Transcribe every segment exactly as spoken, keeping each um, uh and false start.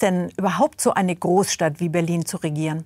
denn überhaupt so eine Großstadt wie Berlin zu regieren?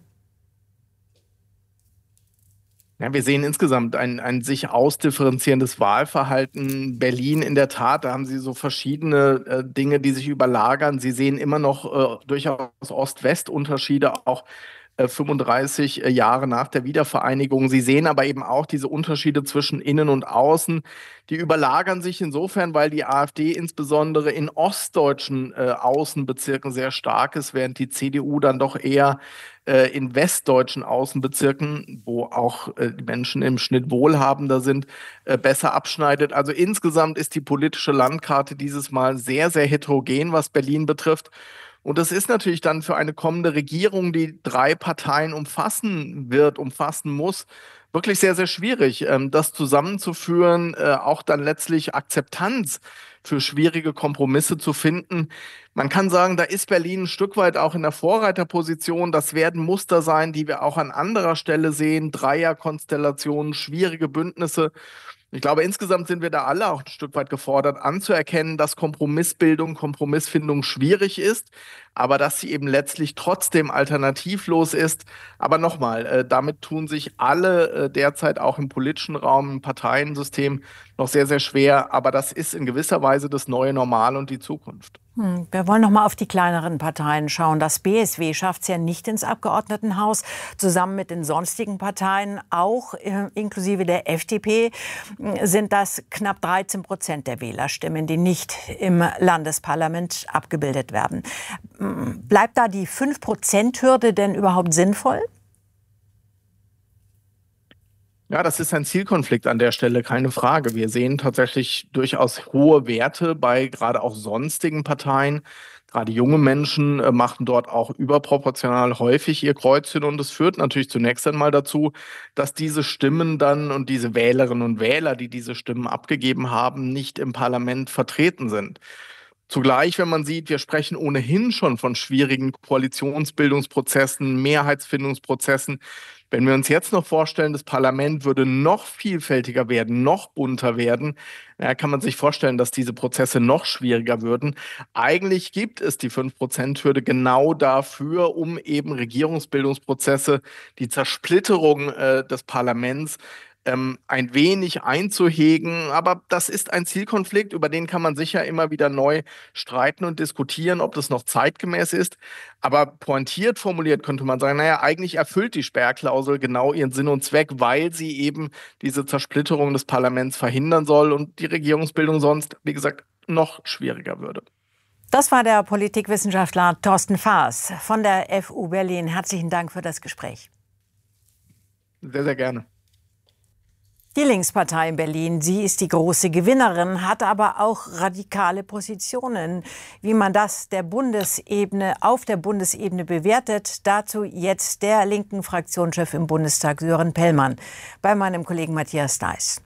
Ja, wir sehen insgesamt ein, ein sich ausdifferenzierendes Wahlverhalten. Berlin in der Tat, da haben Sie so verschiedene äh, Dinge, die sich überlagern. Sie sehen immer noch äh, durchaus Ost-West-Unterschiede, auch äh, fünfunddreißig äh, Jahre nach der Wiedervereinigung. Sie sehen aber eben auch diese Unterschiede zwischen Innen und Außen. Die überlagern sich insofern, weil die AfD insbesondere in ostdeutschen äh, Außenbezirken sehr stark ist, während die C D U dann doch eher in westdeutschen Außenbezirken, wo auch äh, die Menschen im Schnitt wohlhabender sind, äh, besser abschneidet. Also insgesamt ist die politische Landkarte dieses Mal sehr, sehr heterogen, was Berlin betrifft. Und das ist natürlich dann für eine kommende Regierung, die drei Parteien umfassen wird, umfassen muss, wirklich sehr, sehr schwierig, ähm, das zusammenzuführen, äh, auch dann letztlich Akzeptanz für schwierige Kompromisse zu finden. Man kann sagen, da ist Berlin ein Stück weit auch in der Vorreiterposition. Das werden Muster sein, die wir auch an anderer Stelle sehen. Dreierkonstellationen, schwierige Bündnisse. Ich glaube, insgesamt sind wir da alle auch ein Stück weit gefordert, anzuerkennen, dass Kompromissbildung, Kompromissfindung schwierig ist, aber dass sie eben letztlich trotzdem alternativlos ist. Aber nochmal, äh, damit tun sich alle äh, derzeit auch im politischen Raum, im Parteiensystem noch sehr, sehr schwer. Aber das ist in gewisser Weise das neue Normal und die Zukunft. Hm, wir wollen noch mal auf die kleineren Parteien schauen. Das B S W schafft es ja nicht ins Abgeordnetenhaus, zusammen mit den sonstigen Parteien, auch äh, inklusive der F D P, sind das knapp dreizehn Prozent der Wählerstimmen, die nicht im Landesparlament abgebildet werden. Bleibt da die fünf Prozent Hürde denn überhaupt sinnvoll? Ja, das ist ein Zielkonflikt an der Stelle, keine Frage. Wir sehen tatsächlich durchaus hohe Werte bei gerade auch sonstigen Parteien. Gerade junge Menschen äh, machen dort auch überproportional häufig ihr Kreuzchen. Und es führt natürlich zunächst einmal dazu, dass diese Stimmen dann und diese Wählerinnen und Wähler, die diese Stimmen abgegeben haben, nicht im Parlament vertreten sind. Zugleich, wenn man sieht, wir sprechen ohnehin schon von schwierigen Koalitionsbildungsprozessen, Mehrheitsfindungsprozessen. Wenn wir uns jetzt noch vorstellen, das Parlament würde noch vielfältiger werden, noch bunter werden, ja, kann man sich vorstellen, dass diese Prozesse noch schwieriger würden. Eigentlich gibt es die fünf Prozent Hürde genau dafür, um eben Regierungsbildungsprozesse, die Zersplitterung äh, des Parlaments ähm, ein wenig einzuhegen. Aber das ist ein Zielkonflikt, über den kann man sicher immer wieder neu streiten und diskutieren, ob das noch zeitgemäß ist. Aber pointiert formuliert könnte man sagen, naja, eigentlich erfüllt die Sperrklausel genau ihren Sinn und Zweck, weil sie eben diese Zersplitterung des Parlaments verhindern soll und die Regierungsbildung sonst, wie gesagt, noch schwieriger würde. Das war der Politikwissenschaftler Thorsten Faas von der F U Berlin. Herzlichen Dank für das Gespräch. Sehr, sehr gerne. Die Linkspartei in Berlin, sie ist die große Gewinnerin, hat aber auch radikale Positionen. Wie man das der Bundesebene, auf der Bundesebene bewertet, dazu jetzt der linken Fraktionschef im Bundestag, Sören Pellmann, bei meinem Kollegen Matthias Deiß.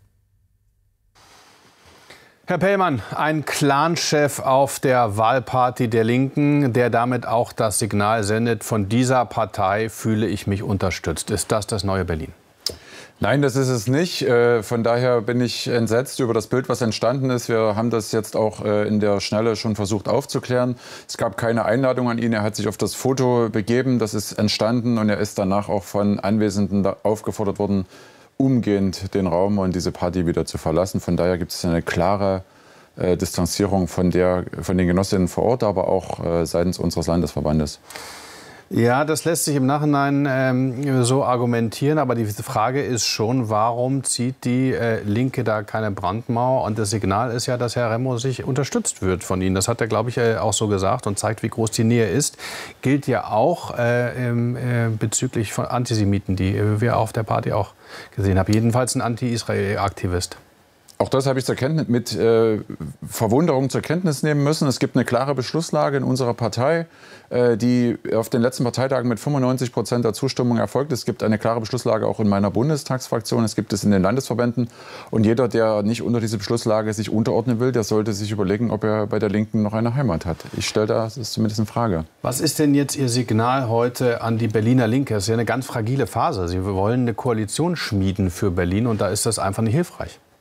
Herr Pellmann, ein Clanchef auf der Wahlparty der Linken, der damit auch das Signal sendet, von dieser Partei fühle ich mich unterstützt. Ist das das neue Berlin? Nein, das ist es nicht. Von daher bin ich entsetzt über das Bild, was entstanden ist. Wir haben das jetzt auch in der Schnelle schon versucht aufzuklären. Es gab keine Einladung an ihn. Er hat sich auf das Foto begeben. Das ist entstanden und er ist danach auch von Anwesenden aufgefordert worden, umgehend den Raum und diese Party wieder zu verlassen. Von daher gibt es eine klare äh, Distanzierung von, der, von den Genossinnen vor Ort, aber auch äh, seitens unseres Landesverbandes. Ja, das lässt sich im Nachhinein ähm, so argumentieren. Aber die Frage ist schon, warum zieht die äh, Linke da keine Brandmauer? Und das Signal ist ja, dass Herr Remo sich unterstützt wird von Ihnen. Das hat er, glaube ich, äh, auch so gesagt und zeigt, wie groß die Nähe ist. Gilt ja auch äh, äh, bezüglich von Antisemiten, die äh, wir auf der Party auch gesehen haben. Jedenfalls ein Anti-Israel-Aktivist. Auch das habe ich zur Kenntnis, mit äh, Verwunderung zur Kenntnis nehmen müssen. Es gibt eine klare Beschlusslage in unserer Partei, äh, die auf den letzten Parteitagen mit fünfundneunzig Prozent der Zustimmung erfolgt. Es gibt eine klare Beschlusslage auch in meiner Bundestagsfraktion. Es gibt es in den Landesverbänden. Und jeder, der nicht unter diese Beschlusslage sich unterordnen will, der sollte sich überlegen, ob er bei der Linken noch eine Heimat hat. Ich stelle das ist zumindest in Frage. Was ist denn jetzt Ihr Signal heute an die Berliner Linke? Das ist ja eine ganz fragile Phase. Sie wollen eine Koalition schmieden für Berlin und da ist das einfach nicht hilfreich.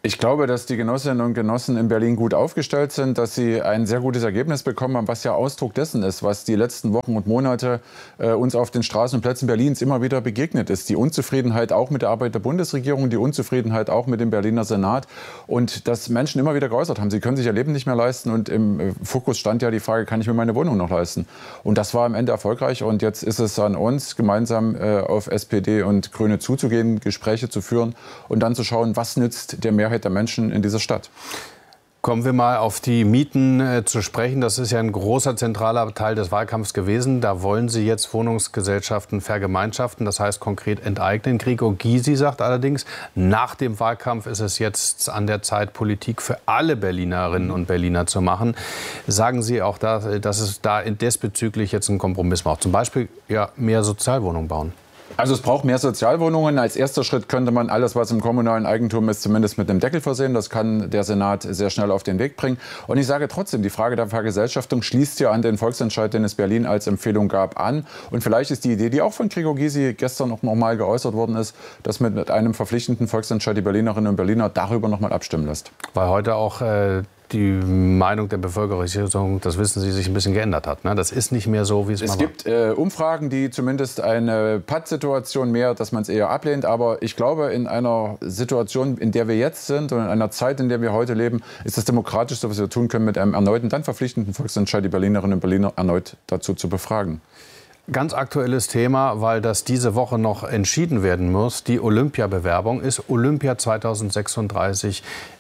Ich glaube, dass die Genossinnen und Genossen in Berlin gut aufgestellt sind, dass sie ein sehr gutes Ergebnis bekommen haben, was ja Ausdruck dessen ist, was die letzten Wochen und Monate äh, uns auf den Straßen und Plätzen Berlins immer wieder begegnet ist. Die Unzufriedenheit auch mit der Arbeit der Bundesregierung, die Unzufriedenheit auch mit dem Berliner Senat und dass Menschen immer wieder geäußert haben, sie können sich ihr Leben nicht mehr leisten und im Fokus stand ja die Frage, kann ich mir meine Wohnung noch leisten? Und das war am Ende erfolgreich und jetzt ist es an uns, gemeinsam äh, auf S P D und Grüne zuzugehen, Gespräche zu führen und dann zu schauen, was nützt der Mehrheit der Menschen in dieser Stadt. Kommen wir mal auf die Mieten äh, zu sprechen. Das ist ja ein großer zentraler Teil des Wahlkampfs gewesen. Da wollen Sie jetzt Wohnungsgesellschaften vergemeinschaften, das heißt konkret enteignen. Gregor Gysi sagt allerdings, nach dem Wahlkampf ist es jetzt an der Zeit, Politik für alle Berlinerinnen und Berliner zu machen. Sagen Sie auch, da, dass es da diesbezüglich jetzt einen Kompromiss braucht? Zum Beispiel ja, mehr Sozialwohnungen bauen. Also es braucht mehr Sozialwohnungen. Als erster Schritt könnte man alles, was im kommunalen Eigentum ist, zumindest mit einem Deckel versehen. Das kann der Senat sehr schnell auf den Weg bringen. Und ich sage trotzdem, die Frage der Vergesellschaftung schließt ja an den Volksentscheid, den es Berlin als Empfehlung gab, an. Und vielleicht ist die Idee, die auch von Gregor Gysi gestern noch mal geäußert worden ist, dass mit einem verpflichtenden Volksentscheid die Berlinerinnen und Berliner darüber noch mal abstimmen lässt. Weil heute auch äh die Meinung der Bevölkerung, das wissen Sie, sich ein bisschen geändert hat. Ne? Das ist nicht mehr so, wie es, es mal war. Es gibt äh, Umfragen, die zumindest eine Pattsituation mehr, dass man es eher ablehnt. Aber ich glaube, in einer Situation, in der wir jetzt sind und in einer Zeit, in der wir heute leben, ist das Demokratischste, was wir tun können, mit einem erneuten, dann verpflichtenden Volksentscheid die Berlinerinnen und Berliner erneut dazu zu befragen. Ganz aktuelles Thema, weil das diese Woche noch entschieden werden muss. Die Olympiabewerbung. Ist Olympia zweitausendsechsunddreißig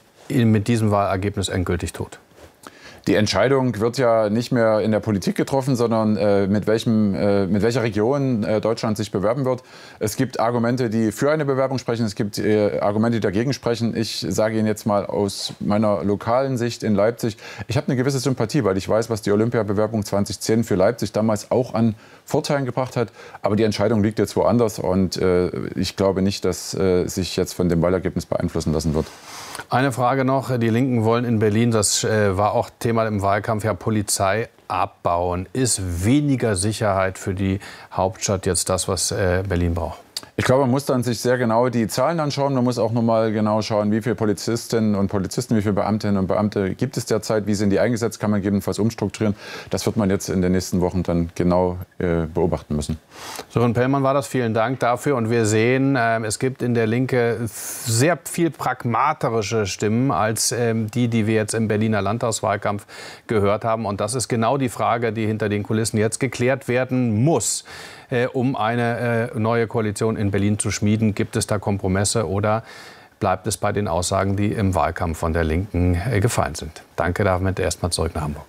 mit diesem Wahlergebnis endgültig tot? Die Entscheidung wird ja nicht mehr in der Politik getroffen, sondern äh, mit, welchem, äh, mit welcher Region äh, Deutschland sich bewerben wird. Es gibt Argumente, die für eine Bewerbung sprechen. Es gibt äh, Argumente, die dagegen sprechen. Ich sage Ihnen jetzt mal aus meiner lokalen Sicht in Leipzig, ich habe eine gewisse Sympathie, weil ich weiß, was die Olympiabewerbung zweitausendzehn für Leipzig damals auch an Vorteilen gebracht hat. Aber die Entscheidung liegt jetzt woanders und äh, ich glaube nicht, dass äh, sich jetzt von dem Wahlergebnis beeinflussen lassen wird. Eine Frage noch. Die Linken wollen in Berlin, das äh, war auch Thema im Wahlkampf, ja, Polizei abbauen. Ist weniger Sicherheit für die Hauptstadt jetzt das, was äh, Berlin braucht? Ich glaube, man muss dann sich sehr genau die Zahlen anschauen. Man muss auch noch mal genau schauen, wie viele Polizistinnen und Polizisten, wie viele Beamtinnen und Beamte gibt es derzeit, wie sind die eingesetzt, kann man gegebenenfalls umstrukturieren. Das wird man jetzt in den nächsten Wochen dann genau äh, beobachten müssen. Sören Pellmann war das. Vielen Dank dafür. Und wir sehen, äh, es gibt in der Linke sehr viel pragmatische Stimmen als äh, die, die wir jetzt im Berliner Landtagswahlkampf gehört haben. Und das ist genau die Frage, die hinter den Kulissen jetzt geklärt werden muss. Äh, um eine äh, neue Koalition in Berlin zu schmieden. Gibt es da Kompromisse oder bleibt es bei den Aussagen, die im Wahlkampf von der Linken äh, gefallen sind? Danke, damit erstmal zurück nach Hamburg.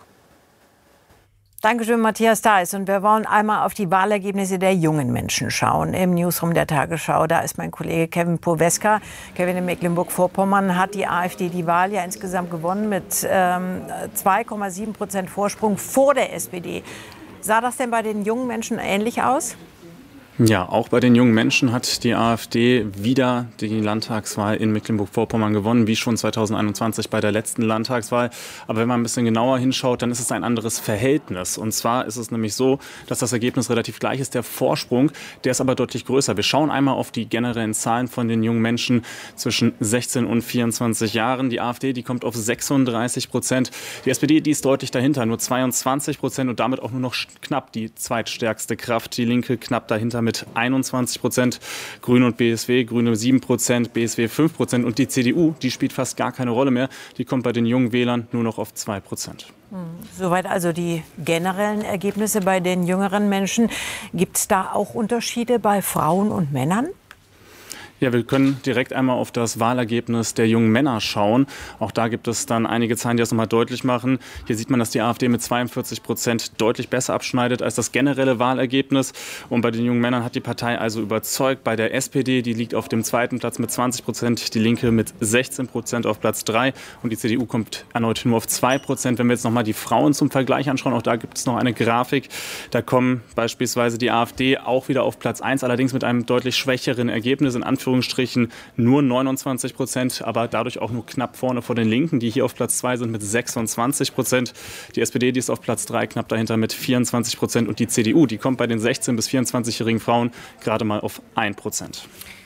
Dankeschön, Matthias Deiß. Und wir wollen einmal auf die Wahlergebnisse der jungen Menschen schauen. Im Newsroom der Tagesschau, da ist mein Kollege Kevin Poweska. Kevin, in Mecklenburg-Vorpommern hat die AfD die Wahl ja insgesamt gewonnen mit ähm, zwei Komma sieben Prozent Vorsprung vor der S P D. Sah das denn bei den jungen Menschen ähnlich aus? Ja, auch bei den jungen Menschen hat die AfD wieder die Landtagswahl in Mecklenburg-Vorpommern gewonnen, wie schon zweitausendeinundzwanzig bei der letzten Landtagswahl. Aber wenn man ein bisschen genauer hinschaut, dann ist es ein anderes Verhältnis. Und zwar ist es nämlich so, dass das Ergebnis relativ gleich ist. Der Vorsprung, der ist aber deutlich größer. Wir schauen einmal auf die generellen Zahlen von den jungen Menschen zwischen sechzehn und vierundzwanzig Jahren. Die AfD, die kommt auf sechsunddreißig Prozent. Die S P D, die ist deutlich dahinter, nur zweiundzwanzig Prozent und damit auch nur noch knapp die zweitstärkste Kraft. Die Linke knapp dahinter mit einundzwanzig Prozent, Grüne und B S W, Grüne sieben Prozent, B S W fünf Prozent und die C D U, die spielt fast gar keine Rolle mehr. Die kommt bei den jungen Wählern nur noch auf zwei Prozent. Soweit also die generellen Ergebnisse bei den jüngeren Menschen. Gibt es da auch Unterschiede bei Frauen und Männern? Ja, wir können direkt einmal auf das Wahlergebnis der jungen Männer schauen. Auch da gibt es dann einige Zahlen, die das nochmal deutlich machen. Hier sieht man, dass die AfD mit zweiundvierzig Prozent deutlich besser abschneidet als das generelle Wahlergebnis. Und bei den jungen Männern hat die Partei also überzeugt. Bei der S P D, die liegt auf dem zweiten Platz mit zwanzig Prozent, die Linke mit sechzehn Prozent auf Platz drei und die C D U kommt erneut nur auf zwei Prozent. Wenn wir jetzt nochmal die Frauen zum Vergleich anschauen, auch da gibt es noch eine Grafik. Da kommen beispielsweise die AfD auch wieder auf Platz eins, allerdings mit einem deutlich schwächeren Ergebnis, in Anführungsstrichen nur neunundzwanzig Prozent, aber dadurch auch nur knapp vorne vor den Linken, die hier auf Platz zwei sind mit sechsundzwanzig Prozent. Die S P D, die ist auf Platz drei, knapp dahinter mit vierundzwanzig Prozent und die C D U, die kommt bei den sechzehn- bis vierundzwanzigjährigen Frauen gerade mal auf ein Prozent.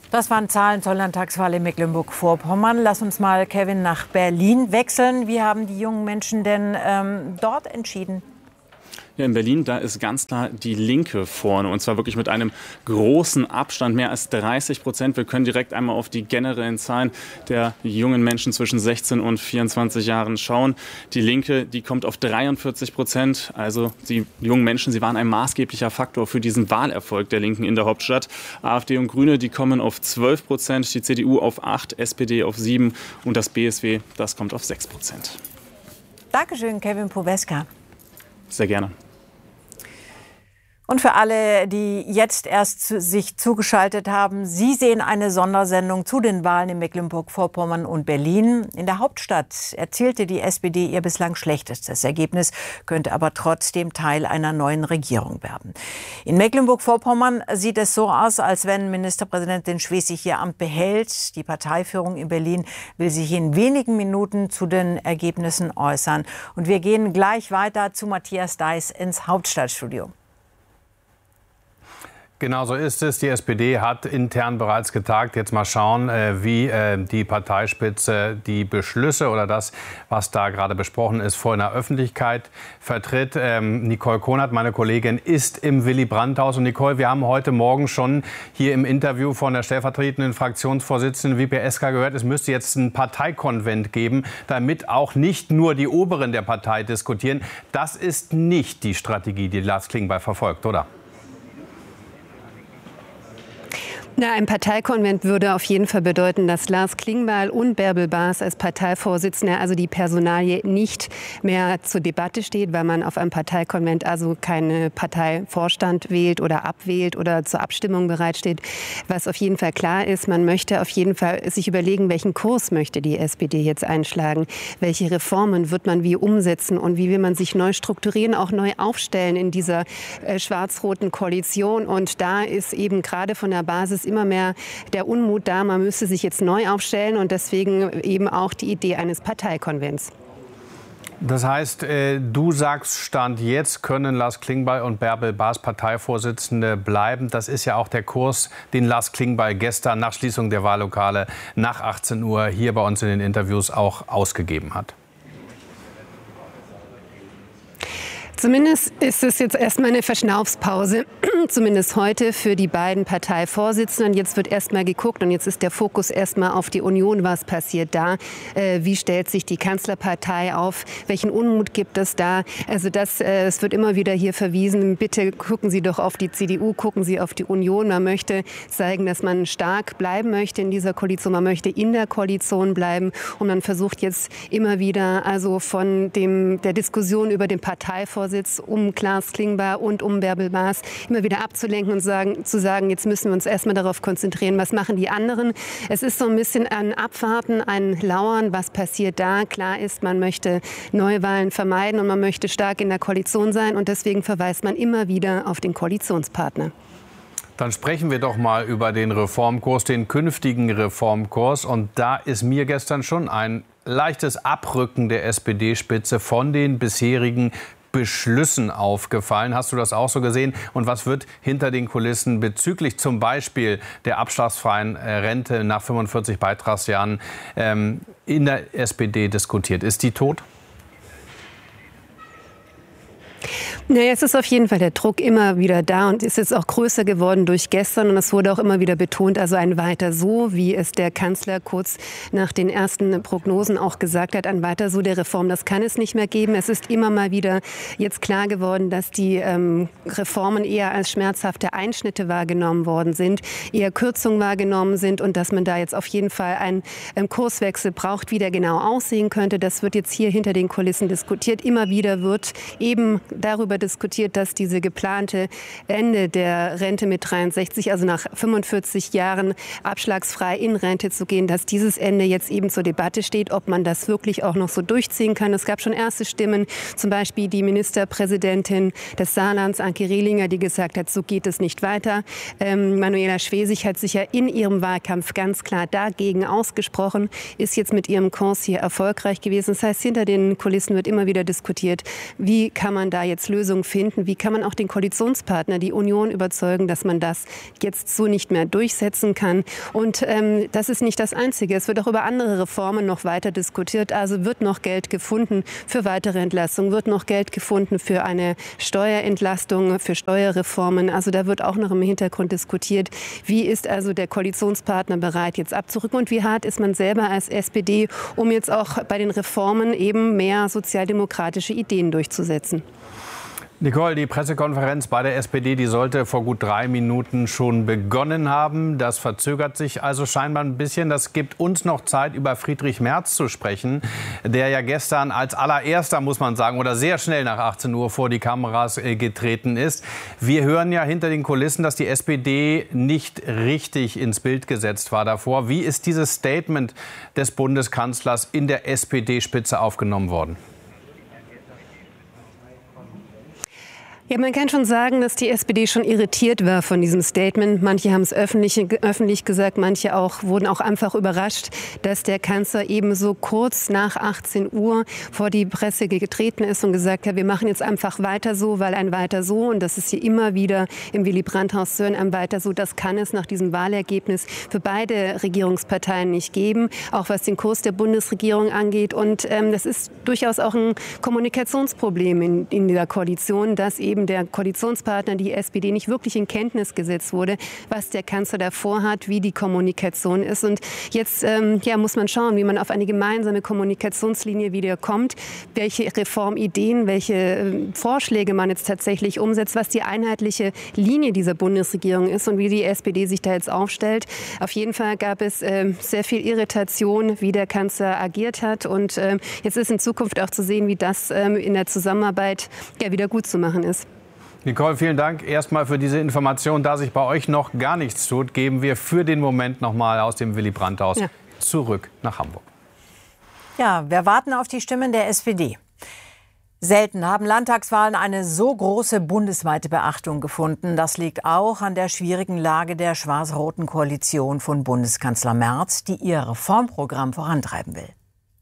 Das waren Zahlen zur Landtagswahl in Mecklenburg-Vorpommern. Lass uns mal, Kevin, nach Berlin wechseln. Wie haben die jungen Menschen denn ähm, dort entschieden? Ja, in Berlin, da ist ganz klar die Linke vorne, und zwar wirklich mit einem großen Abstand, mehr als dreißig Prozent. Wir können direkt einmal auf die generellen Zahlen der jungen Menschen zwischen sechzehn und vierundzwanzig Jahren schauen. Die Linke, die kommt auf dreiundvierzig Prozent. Also die jungen Menschen, sie waren ein maßgeblicher Faktor für diesen Wahlerfolg der Linken in der Hauptstadt. AfD und Grüne, die kommen auf zwölf Prozent, die C D U auf acht, S P D auf sieben und das B S W, das kommt auf sechs Prozent. Dankeschön, Kevin Poweska. Sehr gerne. Und für alle, die jetzt erst sich zugeschaltet haben, Sie sehen eine Sondersendung zu den Wahlen in Mecklenburg-Vorpommern und Berlin. In der Hauptstadt erzielte die S P D ihr bislang schlechtestes Ergebnis, könnte aber trotzdem Teil einer neuen Regierung werden. In Mecklenburg-Vorpommern sieht es so aus, als wenn Ministerpräsidentin Schwesig ihr Amt behält. Die Parteiführung in Berlin will sich in wenigen Minuten zu den Ergebnissen äußern. Und wir gehen gleich weiter zu Matthias Deiß ins Hauptstadtstudio. Genau so ist es. Die S P D hat intern bereits getagt. Jetzt mal schauen, wie die Parteispitze die Beschlüsse oder das, was da gerade besprochen ist, vor einer Öffentlichkeit vertritt. Nicole Konert, meine Kollegin, ist im Willy-Brandt-Haus. Und Nicole, wir haben heute Morgen schon hier im Interview von der stellvertretenden Fraktionsvorsitzenden Wiebke Esker gehört, es müsste jetzt ein Parteikonvent geben, damit auch nicht nur die Oberen der Partei diskutieren. Das ist nicht die Strategie, die Lars Klingbeil verfolgt, oder? Na, ein Parteikonvent würde auf jeden Fall bedeuten, dass Lars Klingbeil und Bärbel Baas als Parteivorsitzende, also die Personalie, nicht mehr zur Debatte steht, weil man auf einem Parteikonvent also keinen Parteivorstand wählt oder abwählt oder zur Abstimmung bereitsteht. Was auf jeden Fall klar ist, man möchte auf jeden Fall sich überlegen, welchen Kurs möchte die S P D jetzt einschlagen, welche Reformen wird man wie umsetzen und wie will man sich neu strukturieren, auch neu aufstellen in dieser äh, schwarz-roten Koalition. Und da ist eben gerade von der Basis immer mehr der Unmut da, man müsste sich jetzt neu aufstellen und deswegen eben auch die Idee eines Parteikonvents. Das heißt, du sagst, Stand jetzt können Lars Klingbeil und Bärbel Baas Parteivorsitzende bleiben. Das ist ja auch der Kurs, den Lars Klingbeil gestern nach Schließung der Wahllokale nach achtzehn Uhr hier bei uns in den Interviews auch ausgegeben hat. Zumindest ist es jetzt erstmal eine Verschnaufspause, zumindest heute für die beiden Parteivorsitzenden. Jetzt wird erstmal geguckt und jetzt ist der Fokus erstmal auf die Union. Was passiert da? Äh, wie stellt sich die Kanzlerpartei auf? Welchen Unmut gibt es da? Also das, äh, es wird immer wieder hier verwiesen. Bitte gucken Sie doch auf die C D U, gucken Sie auf die Union. Man möchte zeigen, dass man stark bleiben möchte in dieser Koalition. Man möchte in der Koalition bleiben und man versucht jetzt immer wieder also von dem, der Diskussion über den Parteivorsitz um Lars Klingbeil und um Bärbel Baas immer wieder abzulenken und sagen, zu sagen, jetzt müssen wir uns erstmal darauf konzentrieren, was machen die anderen. Es ist so ein bisschen ein Abwarten, ein Lauern, was passiert da. Klar ist, man möchte Neuwahlen vermeiden und man möchte stark in der Koalition sein und deswegen verweist man immer wieder auf den Koalitionspartner. Dann sprechen wir doch mal über den Reformkurs, den künftigen Reformkurs. Und da ist mir gestern schon ein leichtes Abrücken der S P D-Spitze von den bisherigen Beschlüssen aufgefallen. Hast du das auch so gesehen? Und was wird hinter den Kulissen bezüglich zum Beispiel der abschlagsfreien Rente nach fünfundvierzig Beitragsjahren ähm, in der S P D diskutiert? Ist die tot? Naja, es ist auf jeden Fall der Druck immer wieder da und ist jetzt auch größer geworden durch gestern. Und es wurde auch immer wieder betont, also ein Weiter so, wie es der Kanzler kurz nach den ersten Prognosen auch gesagt hat, ein Weiter so der Reform, das kann es nicht mehr geben. Es ist immer mal wieder jetzt klar geworden, dass die ähm, Reformen eher als schmerzhafte Einschnitte wahrgenommen worden sind, eher Kürzungen wahrgenommen sind und dass man da jetzt auf jeden Fall einen ähm, Kurswechsel braucht, wie der genau aussehen könnte. Das wird jetzt hier hinter den Kulissen diskutiert. Immer wieder wird eben darüber diskutiert, dass diese geplante Ende der Rente mit dreiundsechzig, also nach fünfundvierzig Jahren abschlagsfrei in Rente zu gehen, dass dieses Ende jetzt eben zur Debatte steht, ob man das wirklich auch noch so durchziehen kann. Es gab schon erste Stimmen, zum Beispiel die Ministerpräsidentin des Saarlands, Anke Rehlinger, die gesagt hat, so geht es nicht weiter. Ähm, Manuela Schwesig hat sich ja in ihrem Wahlkampf ganz klar dagegen ausgesprochen, ist jetzt mit ihrem Kurs hier erfolgreich gewesen. Das heißt, hinter den Kulissen wird immer wieder diskutiert, wie kann man da jetzt lösen. Lösung finden. Wie kann man auch den Koalitionspartner, die Union, überzeugen, dass man das jetzt so nicht mehr durchsetzen kann? Und ähm, das ist nicht das Einzige. Es wird auch über andere Reformen noch weiter diskutiert. Also wird noch Geld gefunden für weitere Entlastung, wird noch Geld gefunden für eine Steuerentlastung, für Steuerreformen. Also da wird auch noch im Hintergrund diskutiert, wie ist also der Koalitionspartner bereit, jetzt abzurücken und wie hart ist man selber als S P D, um jetzt auch bei den Reformen eben mehr sozialdemokratische Ideen durchzusetzen. Nicole, die Pressekonferenz bei der S P D, die sollte vor gut drei Minuten schon begonnen haben. Das verzögert sich also scheinbar ein bisschen. Das gibt uns noch Zeit, über Friedrich Merz zu sprechen, der ja gestern als allererster, muss man sagen, oder sehr schnell nach achtzehn Uhr vor die Kameras äh, getreten ist. Wir hören ja hinter den Kulissen, dass die S P D nicht richtig ins Bild gesetzt war davor. Wie ist dieses Statement des Bundeskanzlers in der S P D-Spitze aufgenommen worden? Ja, man kann schon sagen, dass die S P D schon irritiert war von diesem Statement. Manche haben es öffentlich, öffentlich gesagt, manche auch wurden auch einfach überrascht, dass der Kanzler eben so kurz nach achtzehn Uhr vor die Presse getreten ist und gesagt hat, wir machen jetzt einfach weiter so, weil ein weiter so, und das ist hier immer wieder im Willy-Brandt-Haus zu hören, ein weiter so, das kann es nach diesem Wahlergebnis für beide Regierungsparteien nicht geben, auch was den Kurs der Bundesregierung angeht. Und ähm, das ist durchaus auch ein Kommunikationsproblem in, in dieser Koalition, dass eben der Koalitionspartner, die S P D, nicht wirklich in Kenntnis gesetzt wurde, was der Kanzler da vorhat, wie die Kommunikation ist. Und jetzt ähm, ja, muss man schauen, wie man auf eine gemeinsame Kommunikationslinie wieder kommt, welche Reformideen, welche äh, Vorschläge man jetzt tatsächlich umsetzt, was die einheitliche Linie dieser Bundesregierung ist und wie die S P D sich da jetzt aufstellt. Auf jeden Fall gab es äh, sehr viel Irritation, wie der Kanzler agiert hat. Und äh, jetzt ist in Zukunft auch zu sehen, wie das äh, in der Zusammenarbeit ja, wieder gut zu machen ist. Nicole, vielen Dank erstmal für diese Information. Da sich bei euch noch gar nichts tut, geben wir für den Moment noch mal aus dem Willy-Brandt-Haus ja. zurück nach Hamburg. Ja, wir warten auf die Stimmen der S P D. Selten haben Landtagswahlen eine so große bundesweite Beachtung gefunden. Das liegt auch an der schwierigen Lage der schwarz-roten Koalition von Bundeskanzler Merz, die ihr Reformprogramm vorantreiben will.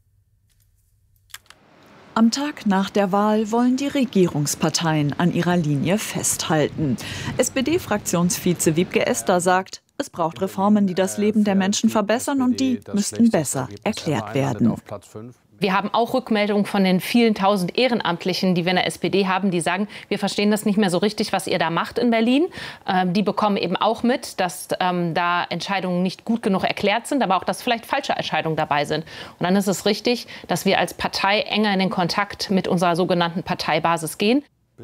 Am Tag nach der Wahl wollen die Regierungsparteien an ihrer Linie festhalten. S P D-Fraktionsvize Wiebke Esder sagt, es braucht Reformen, die das Leben der Menschen verbessern, und die müssten besser erklärt werden. Wir haben auch Rückmeldungen von den vielen tausend Ehrenamtlichen, die wir in der S P D haben, die sagen, wir verstehen das nicht mehr so richtig, was ihr da macht in Berlin. Ähm, die bekommen eben auch mit, dass ähm, da Entscheidungen nicht gut genug erklärt sind, aber auch, dass vielleicht falsche Entscheidungen dabei sind. Und dann ist es richtig, dass wir als Partei enger in den Kontakt mit unserer sogenannten Parteibasis gehen.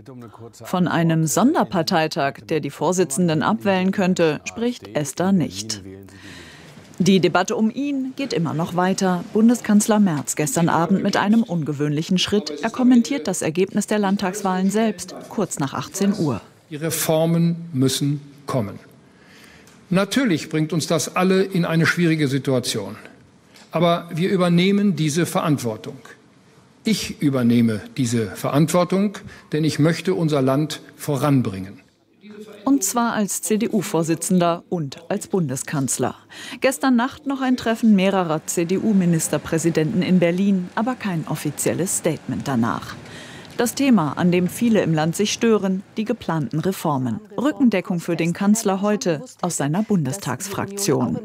Von einem Sonderparteitag, der die Vorsitzenden abwählen könnte, spricht Esder nicht. Die Debatte um ihn geht immer noch weiter. Bundeskanzler Merz gestern Abend mit einem ungewöhnlichen Schritt. Er kommentiert das Ergebnis der Landtagswahlen selbst, kurz nach achtzehn Uhr. Die Reformen müssen kommen. Natürlich bringt uns das alle in eine schwierige Situation. Aber wir übernehmen diese Verantwortung. Ich übernehme diese Verantwortung, denn ich möchte unser Land voranbringen. Und zwar als C D U-Vorsitzender und als Bundeskanzler. Gestern Nacht noch ein Treffen mehrerer C D U-Ministerpräsidenten in Berlin, aber kein offizielles Statement danach. Das Thema, an dem viele im Land sich stören, die geplanten Reformen. Rückendeckung für den Kanzler heute aus seiner Bundestagsfraktion.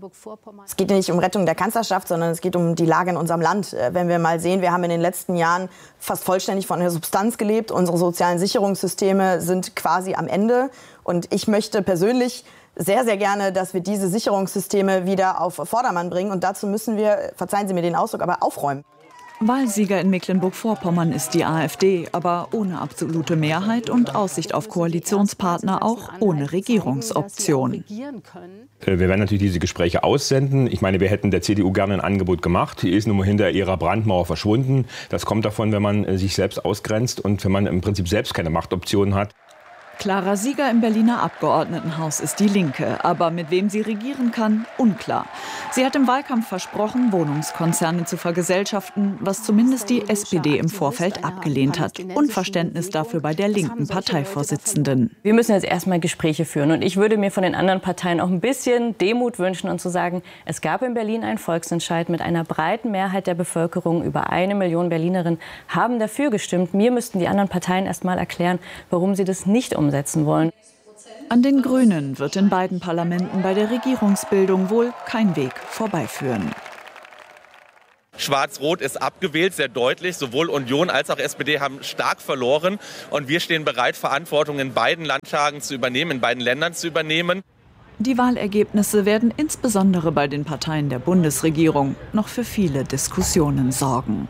Es geht nicht um Rettung der Kanzlerschaft, sondern es geht um die Lage in unserem Land. Wenn wir mal sehen, wir haben in den letzten Jahren fast vollständig von der Substanz gelebt. Unsere sozialen Sicherungssysteme sind quasi am Ende. Und ich möchte persönlich sehr, sehr gerne, dass wir diese Sicherungssysteme wieder auf Vordermann bringen. Und dazu müssen wir, verzeihen Sie mir den Ausdruck, aber aufräumen. Wahlsieger in Mecklenburg-Vorpommern ist die AfD, aber ohne absolute Mehrheit und Aussicht auf Koalitionspartner, auch ohne Regierungsoption. Wir werden natürlich diese Gespräche aussenden. Ich meine, wir hätten der C D U gerne ein Angebot gemacht. Die ist nun mal hinter ihrer Brandmauer verschwunden. Das kommt davon, wenn man sich selbst ausgrenzt und wenn man im Prinzip selbst keine Machtoptionen hat. Klarer Sieger im Berliner Abgeordnetenhaus ist die Linke. Aber mit wem sie regieren kann, unklar. Sie hat im Wahlkampf versprochen, Wohnungskonzerne zu vergesellschaften, was zumindest die S P D im Vorfeld abgelehnt hat. Unverständnis dafür bei der linken Parteivorsitzenden. Wir müssen jetzt erstmal Gespräche führen. Und ich würde mir von den anderen Parteien auch ein bisschen Demut wünschen und zu sagen, es gab in Berlin einen Volksentscheid mit einer breiten Mehrheit der Bevölkerung. Über eine Million Berlinerinnen haben dafür gestimmt. Mir müssten die anderen Parteien erst mal erklären, warum sie das nicht umsetzen. umsetzen wollen. An den Grünen wird in beiden Parlamenten bei der Regierungsbildung wohl kein Weg vorbeiführen. Schwarz-Rot ist abgewählt, sehr deutlich. Sowohl Union als auch S P D haben stark verloren. Und wir stehen bereit, Verantwortung in beiden Landtagen zu übernehmen, in beiden Ländern zu übernehmen. Die Wahlergebnisse werden insbesondere bei den Parteien der Bundesregierung noch für viele Diskussionen sorgen.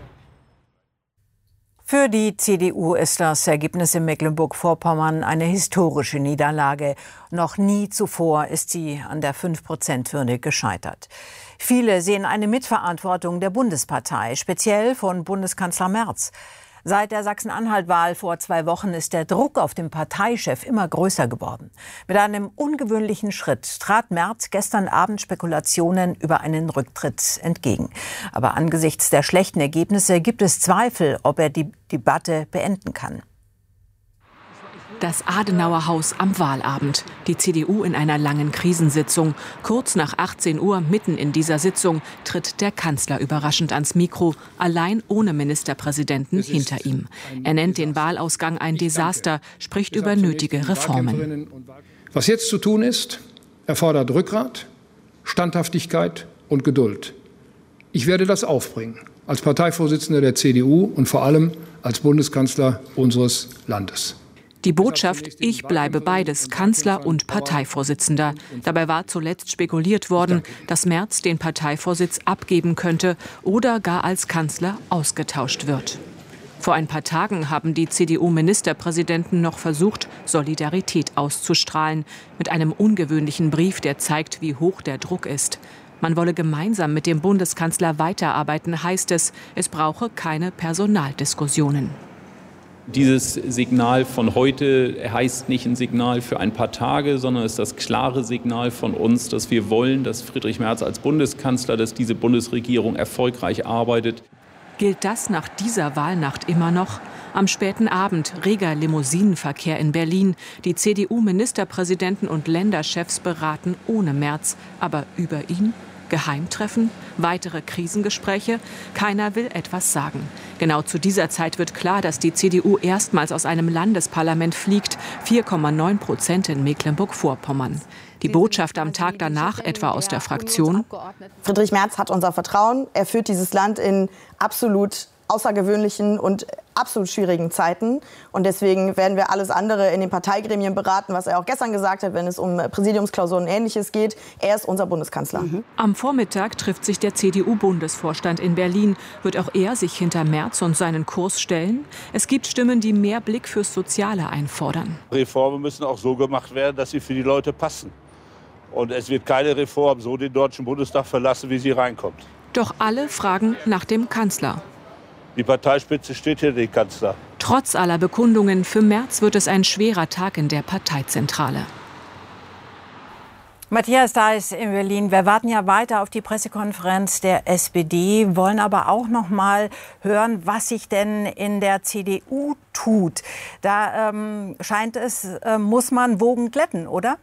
Für die C D U ist das Ergebnis in Mecklenburg-Vorpommern eine historische Niederlage. Noch nie zuvor ist sie an der fünf Prozent Hürde gescheitert. Viele sehen eine Mitverantwortung der Bundespartei, speziell von Bundeskanzler Merz. Seit der Sachsen-Anhalt-Wahl vor zwei Wochen ist der Druck auf den Parteichef immer größer geworden. Mit einem ungewöhnlichen Schritt trat Merz gestern Abend Spekulationen über einen Rücktritt entgegen. Aber angesichts der schlechten Ergebnisse gibt es Zweifel, ob er die Debatte beenden kann. Das Adenauer-Haus am Wahlabend. Die C D U in einer langen Krisensitzung. Kurz nach achtzehn Uhr, mitten in dieser Sitzung, tritt der Kanzler überraschend ans Mikro, allein ohne Ministerpräsidenten hinter ihm. Er nennt den Wahlausgang ein Desaster, spricht über nötige Reformen. Was jetzt zu tun ist, erfordert Rückgrat, Standhaftigkeit und Geduld. Ich werde das aufbringen, als Parteivorsitzender der C D U und vor allem als Bundeskanzler unseres Landes. Die Botschaft, ich bleibe beides, Kanzler und Parteivorsitzender. Dabei war zuletzt spekuliert worden, dass Merz den Parteivorsitz abgeben könnte oder gar als Kanzler ausgetauscht wird. Vor ein paar Tagen haben die C D U-Ministerpräsidenten noch versucht, Solidarität auszustrahlen, mit einem ungewöhnlichen Brief, der zeigt, wie hoch der Druck ist. Man wolle gemeinsam mit dem Bundeskanzler weiterarbeiten, heißt es, es brauche keine Personaldiskussionen. Dieses Signal von heute heißt nicht ein Signal für ein paar Tage, sondern ist das klare Signal von uns, dass wir wollen, dass Friedrich Merz als Bundeskanzler, dass diese Bundesregierung erfolgreich arbeitet. Gilt das nach dieser Wahlnacht immer noch? Am späten Abend reger Limousinenverkehr in Berlin. Die C D U-Ministerpräsidenten und Länderchefs beraten ohne Merz, aber über ihn? Geheimtreffen? Weitere Krisengespräche? Keiner will etwas sagen. Genau zu dieser Zeit wird klar, dass die C D U erstmals aus einem Landesparlament fliegt. vier Komma neun Prozent in Mecklenburg-Vorpommern. Die Botschaft am Tag danach etwa aus der Fraktion: Friedrich Merz hat unser Vertrauen. Er führt dieses Land in absolut außergewöhnlichen und absolut schwierigen Zeiten. Und deswegen werden wir alles andere in den Parteigremien beraten, was er auch gestern gesagt hat, wenn es um Präsidiumsklausuren und Ähnliches geht. Er ist unser Bundeskanzler. Mhm. Am Vormittag trifft sich der C D U-Bundesvorstand in Berlin. Wird auch er sich hinter Merz und seinen Kurs stellen? Es gibt Stimmen, die mehr Blick fürs Soziale einfordern. Reformen müssen auch so gemacht werden, dass sie für die Leute passen. Und es wird keine Reform so den Deutschen Bundestag verlassen, wie sie reinkommt. Doch alle fragen nach dem Kanzler. Die Parteispitze steht hinter dem Kanzler. Trotz aller Bekundungen, für Merz wird es ein schwerer Tag in der Parteizentrale. Matthias Deiß in Berlin. Wir warten ja weiter auf die Pressekonferenz der S P D, wollen aber auch noch mal hören, was sich denn in der C D U tut. Da ähm, scheint es, äh, muss man Wogen glätten, oder?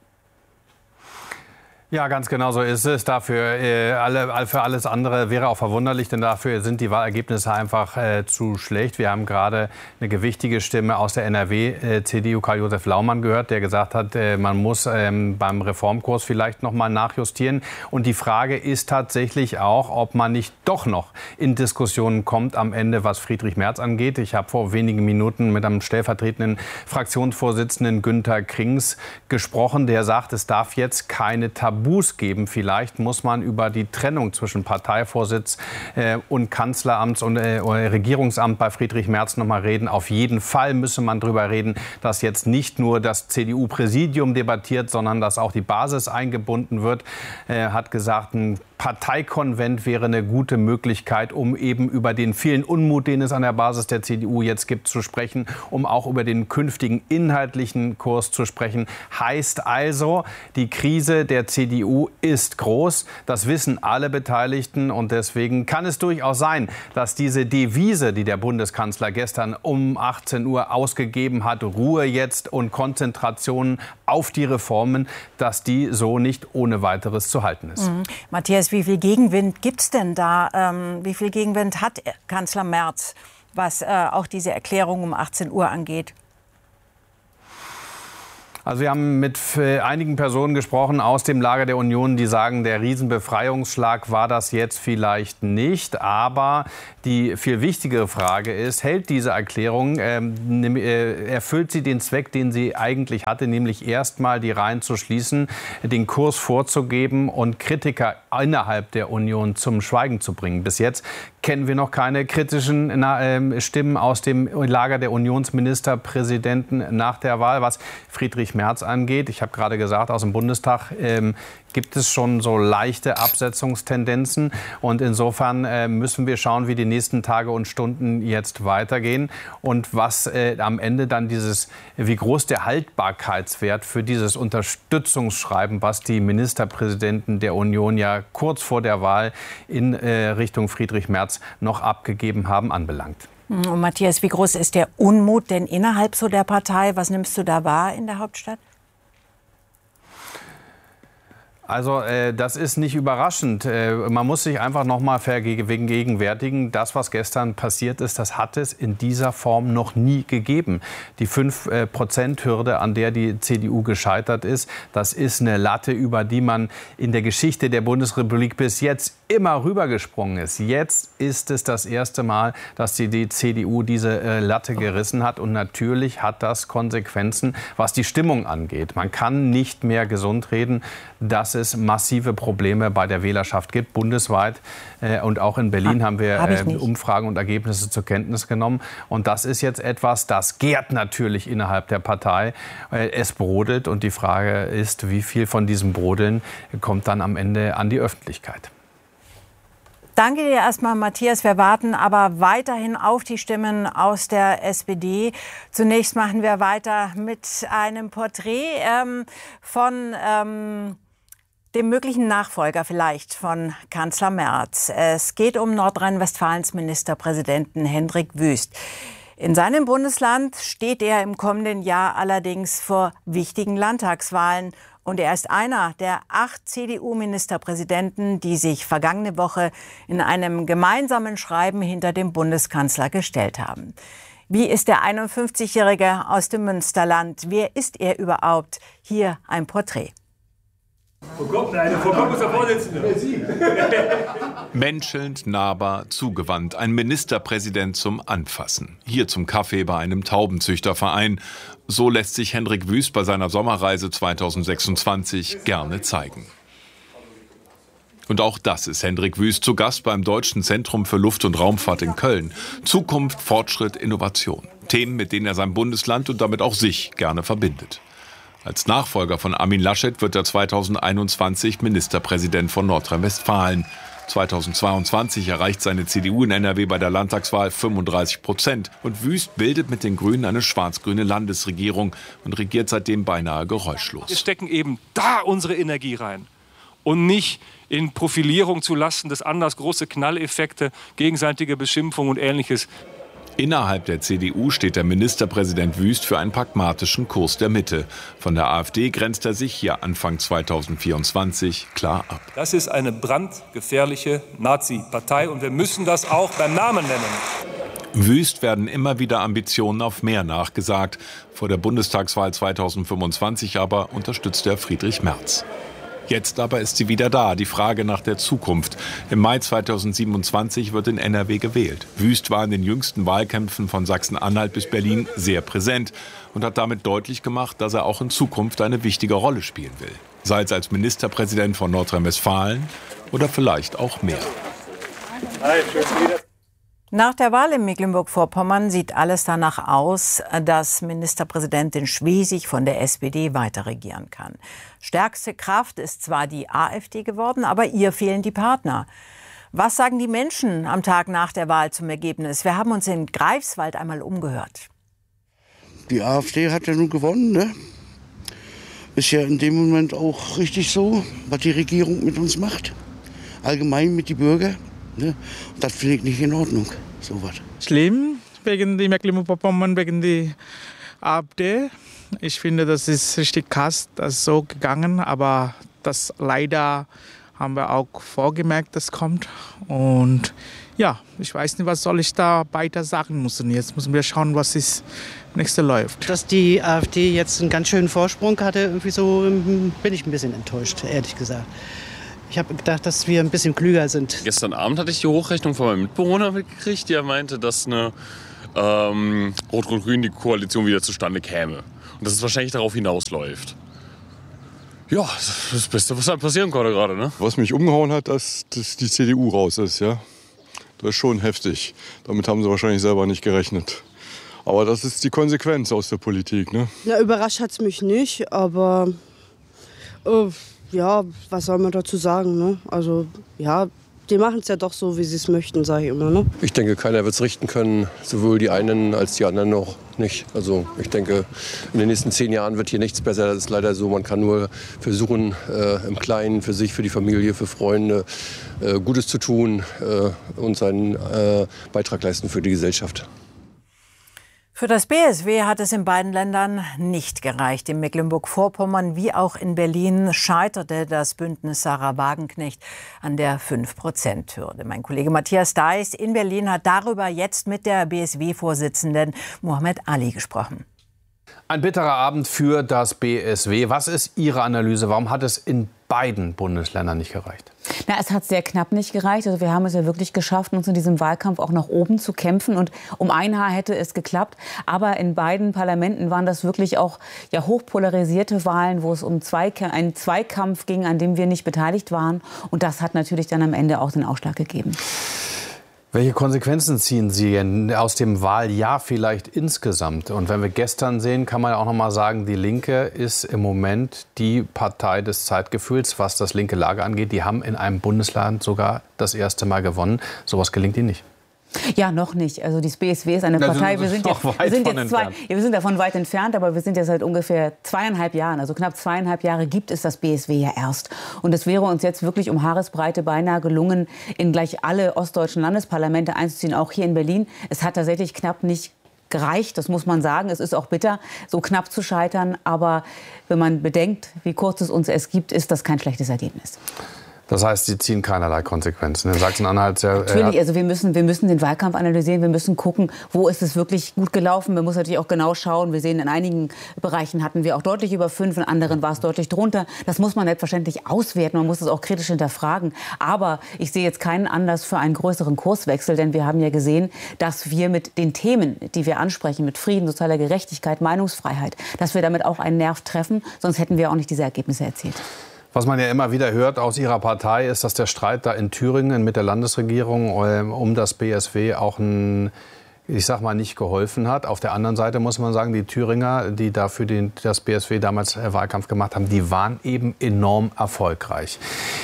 Ja, ganz genau so ist es. Dafür, äh, alle, für alles andere wäre auch verwunderlich, denn dafür sind die Wahlergebnisse einfach äh, zu schlecht. Wir haben gerade eine gewichtige Stimme aus der N R W-C D U, Karl-Josef Laumann, gehört, der gesagt hat, äh, man muss ähm, beim Reformkurs vielleicht noch mal nachjustieren. Und die Frage ist tatsächlich auch, ob man nicht doch noch in Diskussionen kommt am Ende, was Friedrich Merz angeht. Ich habe vor wenigen Minuten mit einem stellvertretenden Fraktionsvorsitzenden Günter Krings gesprochen, der sagt, es darf jetzt keine Tabu Tabus geben. Vielleicht muss man über die Trennung zwischen Parteivorsitz äh, und Kanzleramts und äh, Regierungsamt bei Friedrich Merz noch mal reden. Auf jeden Fall müsse man darüber reden, dass jetzt nicht nur das C D U-Präsidium debattiert, sondern dass auch die Basis eingebunden wird. Er hat gesagt, ein Parteikonvent wäre eine gute Möglichkeit, um eben über den vielen Unmut, den es an der Basis der C D U jetzt gibt, zu sprechen, um auch über den künftigen inhaltlichen Kurs zu sprechen. Heißt also, die Krise der C D U ist groß. Das wissen alle Beteiligten und deswegen kann es durchaus sein, dass diese Devise, die der Bundeskanzler gestern um achtzehn Uhr ausgegeben hat, Ruhe jetzt und Konzentration auf die Reformen, dass die so nicht ohne weiteres zu halten ist. Mhm. Matthias, wie viel Gegenwind gibt es denn da? Ähm, wie viel Gegenwind hat Kanzler Merz, was äh, auch diese Erklärung um achtzehn Uhr angeht? Also wir haben mit einigen Personen gesprochen aus dem Lager der Union, die sagen, der Riesenbefreiungsschlag war das jetzt vielleicht nicht. Aber die viel wichtigere Frage ist, hält diese Erklärung, äh, erfüllt sie den Zweck, den sie eigentlich hatte, nämlich erstmal die Reihen zu schließen, den Kurs vorzugeben und Kritiker innerhalb der Union zum Schweigen zu bringen. Bis jetzt kennen wir noch keine kritischen äh, Stimmen aus dem Lager der Unionsministerpräsidenten nach der Wahl, was Friedrich Merz angeht. Ich habe gerade gesagt, aus dem Bundestag ähm, gibt es schon so leichte Absetzungstendenzen. Und insofern äh, müssen wir schauen, wie die nächsten Tage und Stunden jetzt weitergehen und was äh, am Ende dann dieses, wie groß der Haltbarkeitswert für dieses Unterstützungsschreiben, was die Ministerpräsidenten der Union ja kurz vor der Wahl in äh, Richtung Friedrich Merz noch abgegeben haben, anbelangt. Und Matthias, wie groß ist der Unmut denn innerhalb so der Partei? Was nimmst du da wahr in der Hauptstadt? Also äh, das ist nicht überraschend. Äh, man muss sich einfach noch mal vergegenwärtigen, das, was gestern passiert ist, das hat es in dieser Form noch nie gegeben. Die fünf Prozent Hürde, an der die C D U gescheitert ist, das ist eine Latte, über die man in der Geschichte der Bundesrepublik bis jetzt immer rübergesprungen ist. Jetzt ist es das erste Mal, dass die C D U diese äh, Latte gerissen hat. Und natürlich hat das Konsequenzen, was die Stimmung angeht. Man kann nicht mehr gesund reden, dass es massive Probleme bei der Wählerschaft gibt, bundesweit. Äh, und auch in Berlin ha, haben wir hab äh, Umfragen und Ergebnisse zur Kenntnis genommen. Und das ist jetzt etwas, das gärt natürlich innerhalb der Partei. Äh, es brodelt. Und die Frage ist, wie viel von diesem Brodeln kommt dann am Ende an die Öffentlichkeit. Danke dir erstmal, Matthias. Wir warten aber weiterhin auf die Stimmen aus der S P D. Zunächst machen wir weiter mit einem Porträt ähm, von ähm, dem möglichen Nachfolger vielleicht von Kanzler Merz. Es geht um Nordrhein-Westfalens Ministerpräsidenten Hendrik Wüst. In seinem Bundesland steht er im kommenden Jahr allerdings vor wichtigen Landtagswahlen. Und er ist einer der acht C D U-Ministerpräsidenten, die sich vergangene Woche in einem gemeinsamen Schreiben hinter dem Bundeskanzler gestellt haben. Wie ist der einundfünfzigjährige aus dem Münsterland? Wer ist er überhaupt? Hier ein Porträt. Menschelnd, nahbar, zugewandt. Ein Ministerpräsident zum Anfassen. Hier zum Kaffee bei einem Taubenzüchterverein. So lässt sich Hendrik Wüst bei seiner Sommerreise zweitausendsechsundzwanzig gerne zeigen. Und auch das ist Hendrik Wüst zu Gast beim Deutschen Zentrum für Luft- und Raumfahrt in Köln. Zukunft, Fortschritt, Innovation. Themen, mit denen er sein Bundesland und damit auch sich gerne verbindet. Als Nachfolger von Armin Laschet wird er zweitausendeinundzwanzig Ministerpräsident von Nordrhein-Westfalen. zweitausendzweiundzwanzig erreicht seine C D U in N R W bei der Landtagswahl fünfunddreißig Prozent. Und Wüst bildet mit den Grünen eine schwarz-grüne Landesregierung und regiert seitdem beinahe geräuschlos. Wir stecken eben da unsere Energie rein und nicht in Profilierung zu Lasten des anders, große Knalleffekte, gegenseitige Beschimpfung und Ähnliches. Innerhalb der C D U steht der Ministerpräsident Wüst für einen pragmatischen Kurs der Mitte. Von der AfD grenzt er sich hier Anfang zweitausendvierundzwanzig klar ab. Das ist eine brandgefährliche Nazi-Partei und wir müssen das auch beim Namen nennen. Wüst werden immer wieder Ambitionen auf mehr nachgesagt. Vor der Bundestagswahl zweitausendfünfundzwanzig aber unterstützt er Friedrich Merz. Jetzt aber ist sie wieder da, die Frage nach der Zukunft. Im Mai zweitausendsiebenundzwanzig wird in N R W gewählt. Wüst war in den jüngsten Wahlkämpfen von Sachsen-Anhalt bis Berlin sehr präsent und hat damit deutlich gemacht, dass er auch in Zukunft eine wichtige Rolle spielen will. Sei es als Ministerpräsident von Nordrhein-Westfalen oder vielleicht auch mehr. Nach der Wahl in Mecklenburg-Vorpommern sieht alles danach aus, dass Ministerpräsidentin Schwesig von der S P D weiter regieren kann. Stärkste Kraft ist zwar die AfD geworden, aber ihr fehlen die Partner. Was sagen die Menschen am Tag nach der Wahl zum Ergebnis? Wir haben uns in Greifswald einmal umgehört. Die AfD hat ja nun gewonnen, ne? Ist ja in dem Moment auch richtig so, was die Regierung mit uns macht. Allgemein mit den Bürgern. Ne? Und das finde ich nicht in Ordnung, sowas. Schlimm wegen die Mecklenburg-Vorpommern, wegen die AfD. Ich finde, das ist richtig krass, das ist so gegangen. Aber das leider haben wir auch vorgemerkt, das kommt. Und ja, ich weiß nicht, was soll ich da weiter sagen müssen. Jetzt müssen wir schauen, was ist nächste läuft. Dass die AfD jetzt einen ganz schönen Vorsprung hatte, irgendwie so, bin ich ein bisschen enttäuscht, ehrlich gesagt. Ich habe gedacht, dass wir ein bisschen klüger sind. Gestern Abend hatte ich die Hochrechnung von meinem Mitbewohner mitgekriegt, der meinte, dass eine ähm, Rot-Rot-Grün die Koalition wieder zustande käme. Und dass es wahrscheinlich darauf hinausläuft. Ja, das ist das Beste, was halt passieren konnte gerade, ne? Was mich umgehauen hat, dass, dass die C D U raus ist, ja. Das ist schon heftig. Damit haben sie wahrscheinlich selber nicht gerechnet. Aber das ist die Konsequenz aus der Politik, ne? Na, überrascht hat es mich nicht, aber äh, ja, was soll man dazu sagen, ne? Also, ja, die machen es ja doch so, wie sie es möchten, sage ich immer, ne? Ich denke, keiner wird es richten können, sowohl die einen als die anderen noch nicht. Also ich denke, in den nächsten zehn Jahren wird hier nichts besser. Das ist leider so, man kann nur versuchen, äh, im Kleinen für sich, für die Familie, für Freunde äh, Gutes zu tun äh, und seinen äh, Beitrag leisten für die Gesellschaft. Für das B S W hat es in beiden Ländern nicht gereicht. In Mecklenburg-Vorpommern wie auch in Berlin scheiterte das Bündnis Sarah Wagenknecht an der fünf Prozent Hürde. Mein Kollege Matthias Deist in Berlin hat darüber jetzt mit der B S W-Vorsitzenden Mohammed Ali gesprochen. Ein bitterer Abend für das B S W. Was ist Ihre Analyse? Warum hat es in beiden Bundesländern nicht gereicht? Na, es hat sehr knapp nicht gereicht. Also wir haben es ja wirklich geschafft, uns in diesem Wahlkampf auch nach oben zu kämpfen. Und um ein Haar hätte es geklappt. Aber in beiden Parlamenten waren das wirklich auch ja, hochpolarisierte Wahlen, wo es um Zweik- einen Zweikampf ging, an dem wir nicht beteiligt waren. Und das hat natürlich dann am Ende auch den Ausschlag gegeben. Welche Konsequenzen ziehen Sie aus dem Wahljahr vielleicht insgesamt? Und wenn wir gestern sehen, kann man auch noch mal sagen, die Linke ist im Moment die Partei des Zeitgefühls, was das linke Lager angeht. Die haben in einem Bundesland sogar das erste Mal gewonnen. Sowas gelingt ihnen nicht. Ja, noch nicht. Also das B S W ist eine Partei, wir sind, jetzt, wir, sind jetzt zwei, ja, wir sind davon weit entfernt, aber wir sind ja seit ungefähr zweieinhalb Jahren, also knapp zweieinhalb Jahre gibt es das B S W ja erst. Und es wäre uns jetzt wirklich um Haaresbreite beinahe gelungen, in gleich alle ostdeutschen Landesparlamente einzuziehen, auch hier in Berlin. Es hat tatsächlich knapp nicht gereicht, das muss man sagen. Es ist auch bitter, so knapp zu scheitern. Aber wenn man bedenkt, wie kurz es uns es gibt, ist das kein schlechtes Ergebnis. Das heißt, Sie ziehen keinerlei Konsequenzen. In Sachsen-Anhalt ja, natürlich, also wir müssen, wir müssen den Wahlkampf analysieren, wir müssen gucken, wo ist es wirklich gut gelaufen. Man muss natürlich auch genau schauen. Wir sehen, in einigen Bereichen hatten wir auch deutlich über fünf, in anderen war es deutlich drunter. Das muss man selbstverständlich auswerten, man muss es auch kritisch hinterfragen. Aber ich sehe jetzt keinen Anlass für einen größeren Kurswechsel, denn wir haben ja gesehen, dass wir mit den Themen, die wir ansprechen, mit Frieden, sozialer Gerechtigkeit, Meinungsfreiheit, dass wir damit auch einen Nerv treffen, sonst hätten wir auch nicht diese Ergebnisse erzielt. Was man ja immer wieder hört aus Ihrer Partei, ist, dass der Streit da in Thüringen mit der Landesregierung um das B S W auch ein, ich sag mal, nicht geholfen hat. Auf der anderen Seite muss man sagen, die Thüringer, die dafür den, das B S W damals Wahlkampf gemacht haben, die waren eben enorm erfolgreich.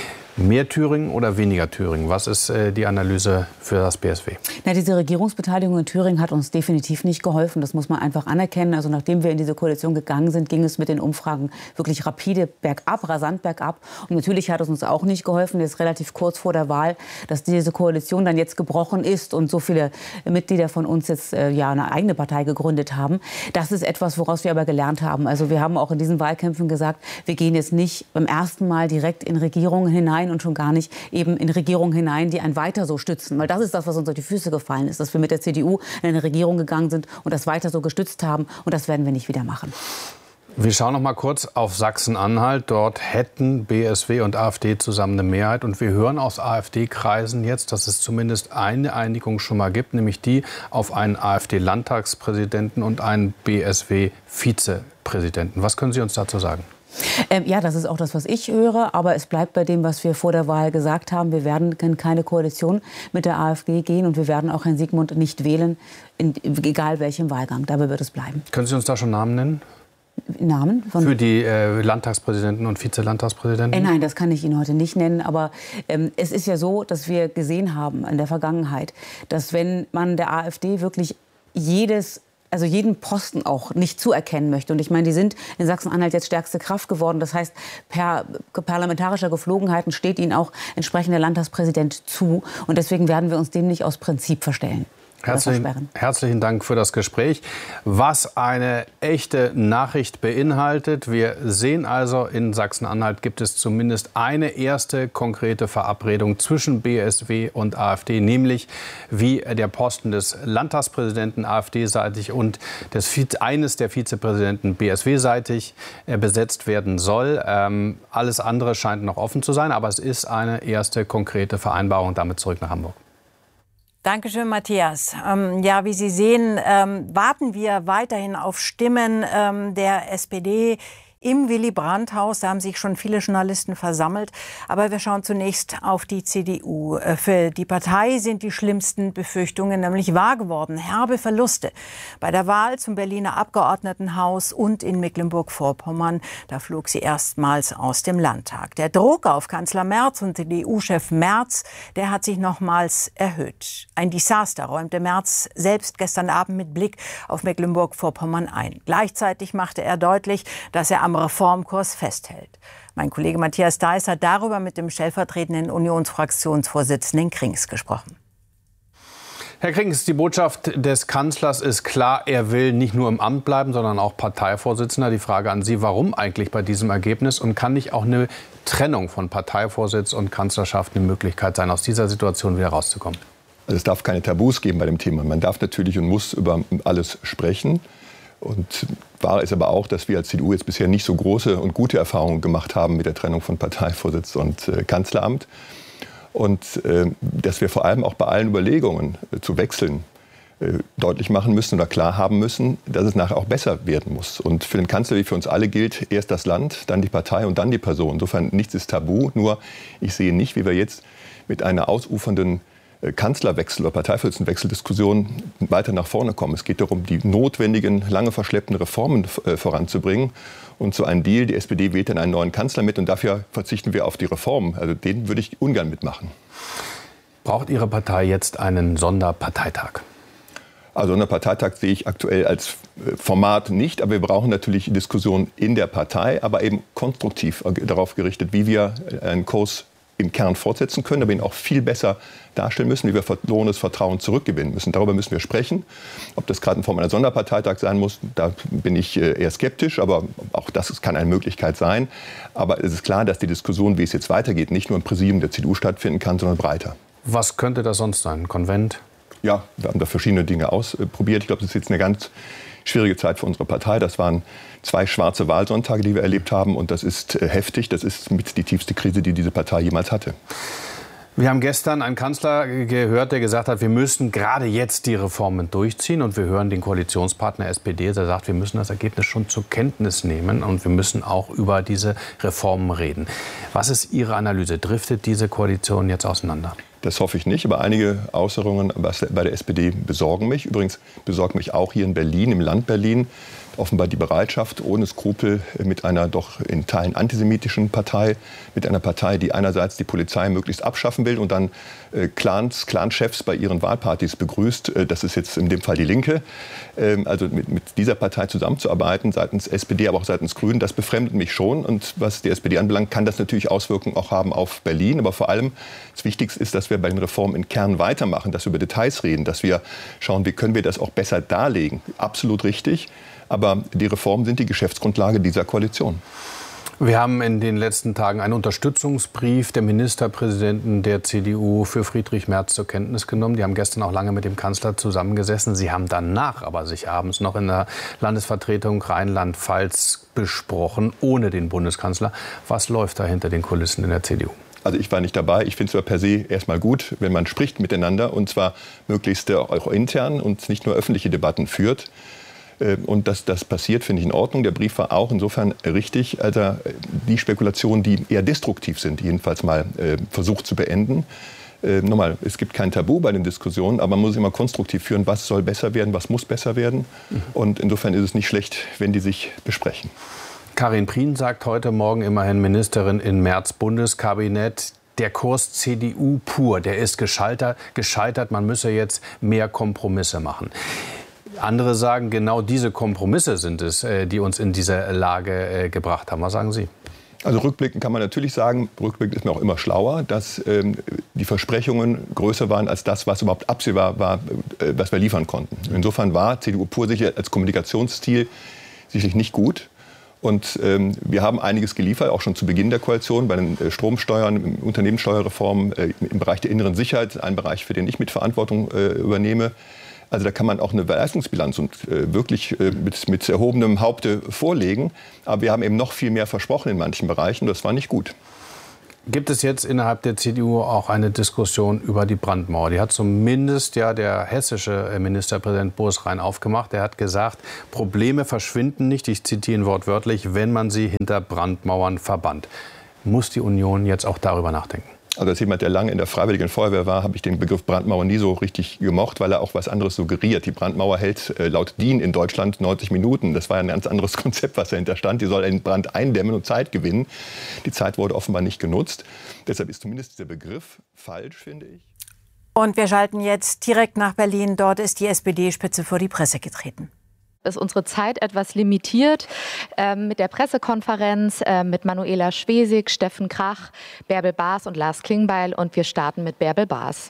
Mehr Thüringen oder weniger Thüringen? Was ist äh, die Analyse für das B S W? Na, diese Regierungsbeteiligung in Thüringen hat uns definitiv nicht geholfen. Das muss man einfach anerkennen. Also nachdem wir in diese Koalition gegangen sind, ging es mit den Umfragen wirklich rapide bergab, rasant bergab. Und natürlich hat es uns auch nicht geholfen, jetzt relativ kurz vor der Wahl, dass diese Koalition dann jetzt gebrochen ist und so viele Mitglieder von uns jetzt äh, ja eine eigene Partei gegründet haben. Das ist etwas, woraus wir aber gelernt haben. Also wir haben auch in diesen Wahlkämpfen gesagt, wir gehen jetzt nicht beim ersten Mal direkt in Regierungen hinein und schon gar nicht eben in Regierungen hinein, die ein weiter so stützen. Weil das ist das, was uns auf die Füße gefallen ist, dass wir mit der C D U in eine Regierung gegangen sind und das weiter so gestützt haben. Und das werden wir nicht wieder machen. Wir schauen noch mal kurz auf Sachsen-Anhalt. Dort hätten B S W und AfD zusammen eine Mehrheit. Und wir hören aus AfD-Kreisen jetzt, dass es zumindest eine Einigung schon mal gibt, nämlich die auf einen AfD-Landtagspräsidenten und einen B S W-Vizepräsidenten. Was können Sie uns dazu sagen? Ähm, ja, das ist auch das, was ich höre. Aber es bleibt bei dem, was wir vor der Wahl gesagt haben. Wir werden in keine Koalition mit der AfD gehen. Und wir werden auch Herrn Sigmund nicht wählen, in, egal welchem Wahlgang. Dabei wird es bleiben. Können Sie uns da schon Namen nennen? Namen? Von Für die äh, Landtagspräsidenten und Vizelandtagspräsidenten? Äh, nein, das kann ich Ihnen heute nicht nennen. Aber ähm, es ist ja so, dass wir gesehen haben in der Vergangenheit, dass wenn man der AfD wirklich jedes also jeden Posten auch nicht zuerkennen möchte. Und ich meine, die sind in Sachsen-Anhalt jetzt stärkste Kraft geworden. Das heißt, per parlamentarischer Geflogenheiten steht ihnen auch entsprechend der Landtagspräsident zu. Und deswegen werden wir uns dem nicht aus Prinzip verstellen. Herzlichen, herzlichen Dank für das Gespräch, was eine echte Nachricht beinhaltet. Wir sehen also, in Sachsen-Anhalt gibt es zumindest eine erste konkrete Verabredung zwischen B S W und AfD, nämlich wie der Posten des Landtagspräsidenten AfD-seitig und des, eines der Vizepräsidenten B S W-seitig besetzt werden soll. Ähm, alles andere scheint noch offen zu sein, aber es ist eine erste konkrete Vereinbarung. Damit zurück nach Hamburg. Dankeschön, Matthias. Ähm, ja, wie Sie sehen, ähm, warten wir weiterhin auf Stimmen ähm, der S P D im Willy-Brandt-Haus. Da haben sich schon viele Journalisten versammelt. Aber wir schauen zunächst auf die C D U. Für die Partei sind die schlimmsten Befürchtungen nämlich wahr geworden. Herbe Verluste bei der Wahl zum Berliner Abgeordnetenhaus und in Mecklenburg-Vorpommern. Da flog sie erstmals aus dem Landtag. Der Druck auf Kanzler Merz und C D U-Chef Merz, der hat sich nochmals erhöht. Ein Desaster räumte Merz selbst gestern Abend mit Blick auf Mecklenburg-Vorpommern ein. Gleichzeitig machte er deutlich, dass er am Reformkurs festhält. Mein Kollege Matthias Deiß hat darüber mit dem stellvertretenden Unionsfraktionsvorsitzenden Krings gesprochen. Herr Krings, die Botschaft des Kanzlers ist klar, er will nicht nur im Amt bleiben, sondern auch Parteivorsitzender. Die Frage an Sie, warum eigentlich bei diesem Ergebnis? Und kann nicht auch eine Trennung von Parteivorsitz und Kanzlerschaft eine Möglichkeit sein, aus dieser Situation wieder rauszukommen? Also es darf keine Tabus geben bei dem Thema. Man darf natürlich und muss über alles sprechen. Und wahr ist aber auch, dass wir als C D U jetzt bisher nicht so große und gute Erfahrungen gemacht haben mit der Trennung von Parteivorsitz und äh, Kanzleramt. Und äh, dass wir vor allem auch bei allen Überlegungen äh, zu wechseln äh, deutlich machen müssen oder klar haben müssen, dass es nachher auch besser werden muss. Und für den Kanzler wie für uns alle gilt erst das Land, dann die Partei und dann die Person. Insofern nichts ist tabu. Nur ich sehe nicht, wie wir jetzt mit einer ausufernden Kanzlerwechsel oder Parteivorsitzendenwechseldiskussion weiter nach vorne kommen. Es geht darum, die notwendigen, lange verschleppten Reformen äh, voranzubringen. Und so ein Deal, die S P D wählt dann einen neuen Kanzler mit und dafür verzichten wir auf die Reformen. Also den würde ich ungern mitmachen. Braucht Ihre Partei jetzt einen Sonderparteitag? Also einen Parteitag sehe ich aktuell als Format nicht, aber wir brauchen natürlich Diskussionen in der Partei, aber eben konstruktiv darauf gerichtet, wie wir einen Kurs im Kern fortsetzen können, aber ihn auch viel besser darstellen müssen, wie wir verlorenes Vertrauen zurückgewinnen müssen. Darüber müssen wir sprechen. Ob das gerade in Form einer Sonderparteitag sein muss, da bin ich eher skeptisch, aber auch das kann eine Möglichkeit sein. Aber es ist klar, dass die Diskussion, wie es jetzt weitergeht, nicht nur im Präsidium der C D U stattfinden kann, sondern breiter. Was könnte das sonst sein? Ein Konvent? Ja, wir haben da verschiedene Dinge ausprobiert. Ich glaube, das ist jetzt eine ganz schwierige Zeit für unsere Partei. Das waren zwei schwarze Wahlsonntage, die wir erlebt haben. Und das ist heftig. Das ist mit die tiefste Krise, die diese Partei jemals hatte. Wir haben gestern einen Kanzler gehört, der gesagt hat, wir müssen gerade jetzt die Reformen durchziehen. Und wir hören den Koalitionspartner S P D, der sagt, wir müssen das Ergebnis schon zur Kenntnis nehmen. Und wir müssen auch über diese Reformen reden. Was ist Ihre Analyse? Driftet diese Koalition jetzt auseinander? Das hoffe ich nicht, aber einige Äußerungen bei der S P D besorgen mich. Übrigens besorgt mich auch hier in Berlin, im Land Berlin, offenbar die Bereitschaft, ohne Skrupel mit einer doch in Teilen antisemitischen Partei, mit einer Partei, die einerseits die Polizei möglichst abschaffen will und dann äh, Clans, Clanchefs bei ihren Wahlpartys begrüßt. Äh, das ist jetzt in dem Fall die Linke. Ähm, also mit, mit dieser Partei zusammenzuarbeiten, seitens S P D, aber auch seitens Grünen, das befremdet mich schon. Und was die S P D anbelangt, kann das natürlich Auswirkungen auch haben auf Berlin. Aber vor allem das Wichtigste ist, dass wir bei den Reformen im Kern weitermachen, dass wir über Details reden, dass wir schauen, wie können wir das auch besser darlegen. Absolut richtig. Aber die Reformen sind die Geschäftsgrundlage dieser Koalition. Wir haben in den letzten Tagen einen Unterstützungsbrief der Ministerpräsidenten der C D U für Friedrich Merz zur Kenntnis genommen. Die haben gestern auch lange mit dem Kanzler zusammengesessen. Sie haben danach aber sich abends noch in der Landesvertretung Rheinland-Pfalz besprochen, ohne den Bundeskanzler. Was läuft da hinter den Kulissen in der C D U? Also ich war nicht dabei. Ich finde es zwar per se erstmal gut, wenn man spricht miteinander und zwar möglichst auch intern und nicht nur öffentliche Debatten führt. Und dass das passiert, finde ich in Ordnung. Der Brief war auch insofern richtig, als er die Spekulationen, die eher destruktiv sind, jedenfalls mal äh, versucht zu beenden. Äh, nochmal, es gibt kein Tabu bei den Diskussionen, aber man muss immer konstruktiv führen, was soll besser werden, was muss besser werden. Mhm. Und insofern ist es nicht schlecht, wenn die sich besprechen. Karin Prien sagt heute Morgen, immerhin Ministerin in Merz Bundeskabinett, der Kurs C D U pur, der ist gescheitert, gescheitert, man müsse jetzt mehr Kompromisse machen. Andere sagen, genau diese Kompromisse sind es, die uns in diese Lage gebracht haben. Was sagen Sie? Also rückblickend kann man natürlich sagen, rückblickend ist man auch immer schlauer, dass ähm, die Versprechungen größer waren als das, was überhaupt absehbar war, äh, was wir liefern konnten. Insofern war C D U pur sicher als Kommunikationsstil sicherlich nicht gut. Und ähm, wir haben einiges geliefert, auch schon zu Beginn der Koalition, bei den äh, Stromsteuern, Unternehmenssteuerreformen, äh, im Bereich der inneren Sicherheit, ein Bereich, für den ich mit Verantwortung äh, übernehme. Also da kann man auch eine Leistungsbilanz und äh, wirklich äh, mit, mit erhobenem Haupte vorlegen. Aber wir haben eben noch viel mehr versprochen in manchen Bereichen. Das war nicht gut. Gibt es jetzt innerhalb der C D U auch eine Diskussion über die Brandmauer? Die hat zumindest ja der hessische Ministerpräsident Boris Rhein aufgemacht. Er hat gesagt, Probleme verschwinden nicht, ich zitiere ihn wortwörtlich, wenn man sie hinter Brandmauern verbannt. Muss die Union jetzt auch darüber nachdenken? Also als jemand, der lange in der Freiwilligen Feuerwehr war, habe ich den Begriff Brandmauer nie so richtig gemocht, weil er auch was anderes suggeriert. Die Brandmauer hält äh, laut D I N in Deutschland neunzig Minuten. Das war ein ganz anderes Konzept, was dahinter stand. Die soll einen Brand eindämmen und Zeit gewinnen. Die Zeit wurde offenbar nicht genutzt. Deshalb ist zumindest der Begriff falsch, finde ich. Und wir schalten jetzt direkt nach Berlin. Dort ist die S P D-Spitze vor die Presse getreten. Ist unsere Zeit etwas limitiert äh, mit der Pressekonferenz äh, mit Manuela Schwesig, Steffen Krach, Bärbel Baas und Lars Klingbeil. Und wir starten mit Bärbel Baas.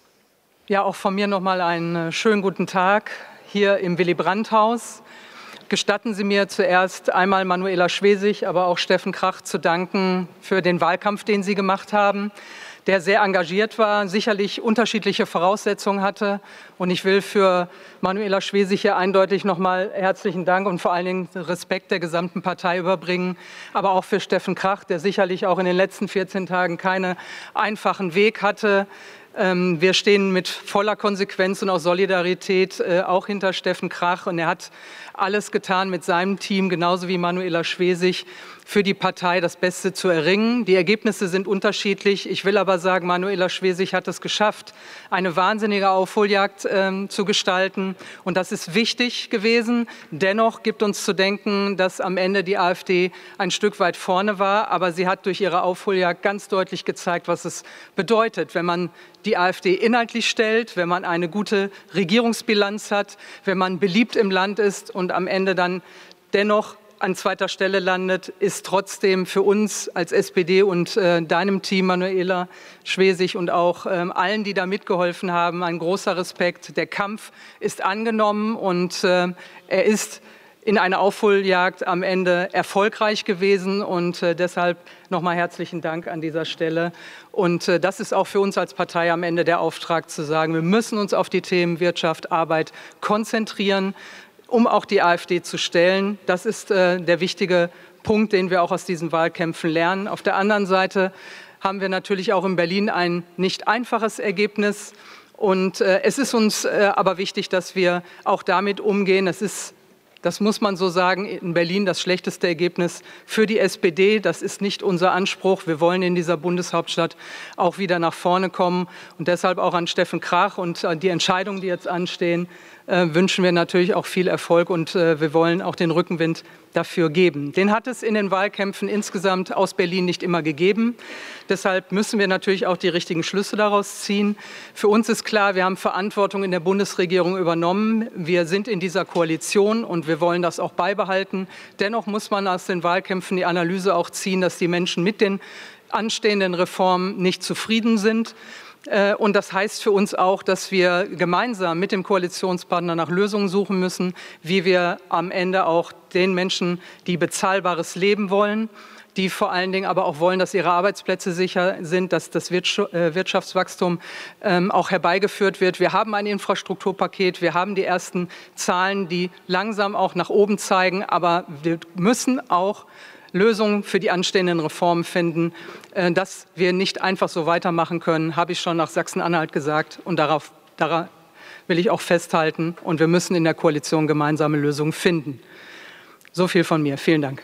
Ja, auch von mir noch mal einen schönen guten Tag hier im Willy-Brandt-Haus. Gestatten Sie mir zuerst einmal Manuela Schwesig, aber auch Steffen Krach zu danken für den Wahlkampf, den Sie gemacht haben, der sehr engagiert war, sicherlich unterschiedliche Voraussetzungen hatte. Und ich will für Manuela Schwesig hier eindeutig noch mal herzlichen Dank und vor allen Dingen Respekt der gesamten Partei überbringen. Aber auch für Steffen Krach, der sicherlich auch in den letzten vierzehn Tagen keinen einfachen Weg hatte. Wir stehen mit voller Konsequenz und auch Solidarität auch hinter Steffen Krach. Und er hat alles getan mit seinem Team, genauso wie Manuela Schwesig, für die Partei das Beste zu erringen. Die Ergebnisse sind unterschiedlich. Ich will aber sagen, Manuela Schwesig hat es geschafft, eine wahnsinnige Aufholjagd äh, zu gestalten. Und das ist wichtig gewesen. Dennoch gibt uns zu denken, dass am Ende die AfD ein Stück weit vorne war. Aber sie hat durch ihre Aufholjagd ganz deutlich gezeigt, was es bedeutet, wenn man die AfD inhaltlich stellt, wenn man eine gute Regierungsbilanz hat, wenn man beliebt im Land ist und am Ende dann dennoch an zweiter Stelle landet, ist trotzdem für uns als S P D und äh, deinem Team, Manuela Schwesig, und auch ähm, allen, die da mitgeholfen haben, ein großer Respekt. Der Kampf ist angenommen und äh, er ist in einer Aufholjagd am Ende erfolgreich gewesen. Und äh, deshalb nochmal herzlichen Dank an dieser Stelle. Und äh, das ist auch für uns als Partei am Ende der Auftrag zu sagen, wir müssen uns auf die Themen Wirtschaft, Arbeit konzentrieren, um auch die AfD zu stellen. Das ist äh, der wichtige Punkt, den wir auch aus diesen Wahlkämpfen lernen. Auf der anderen Seite haben wir natürlich auch in Berlin ein nicht einfaches Ergebnis. Und äh, es ist uns äh, aber wichtig, dass wir auch damit umgehen. Es ist, das muss man so sagen, in Berlin das schlechteste Ergebnis für die S P D. Das ist nicht unser Anspruch. Wir wollen in dieser Bundeshauptstadt auch wieder nach vorne kommen. Und deshalb auch an Steffen Krach und äh, die Entscheidungen, die jetzt anstehen, Äh, wünschen wir natürlich auch viel Erfolg und äh, wir wollen auch den Rückenwind dafür geben. Den hat es in den Wahlkämpfen insgesamt aus Berlin nicht immer gegeben. Deshalb müssen wir natürlich auch die richtigen Schlüsse daraus ziehen. Für uns ist klar, wir haben Verantwortung in der Bundesregierung übernommen. Wir sind in dieser Koalition und wir wollen das auch beibehalten. Dennoch muss man aus den Wahlkämpfen die Analyse auch ziehen, dass die Menschen mit den anstehenden Reformen nicht zufrieden sind. Und das heißt für uns auch, dass wir gemeinsam mit dem Koalitionspartner nach Lösungen suchen müssen, wie wir am Ende auch den Menschen, die bezahlbares Leben wollen, die vor allen Dingen aber auch wollen, dass ihre Arbeitsplätze sicher sind, dass das Wirtschaftswachstum auch herbeigeführt wird. Wir haben ein Infrastrukturpaket, wir haben die ersten Zahlen, die langsam auch nach oben zeigen, aber wir müssen auch Lösungen für die anstehenden Reformen finden. Dass wir nicht einfach so weitermachen können, habe ich schon nach Sachsen-Anhalt gesagt. Und darauf, darauf, will ich auch festhalten. Und wir müssen in der Koalition gemeinsame Lösungen finden. So viel von mir. Vielen Dank.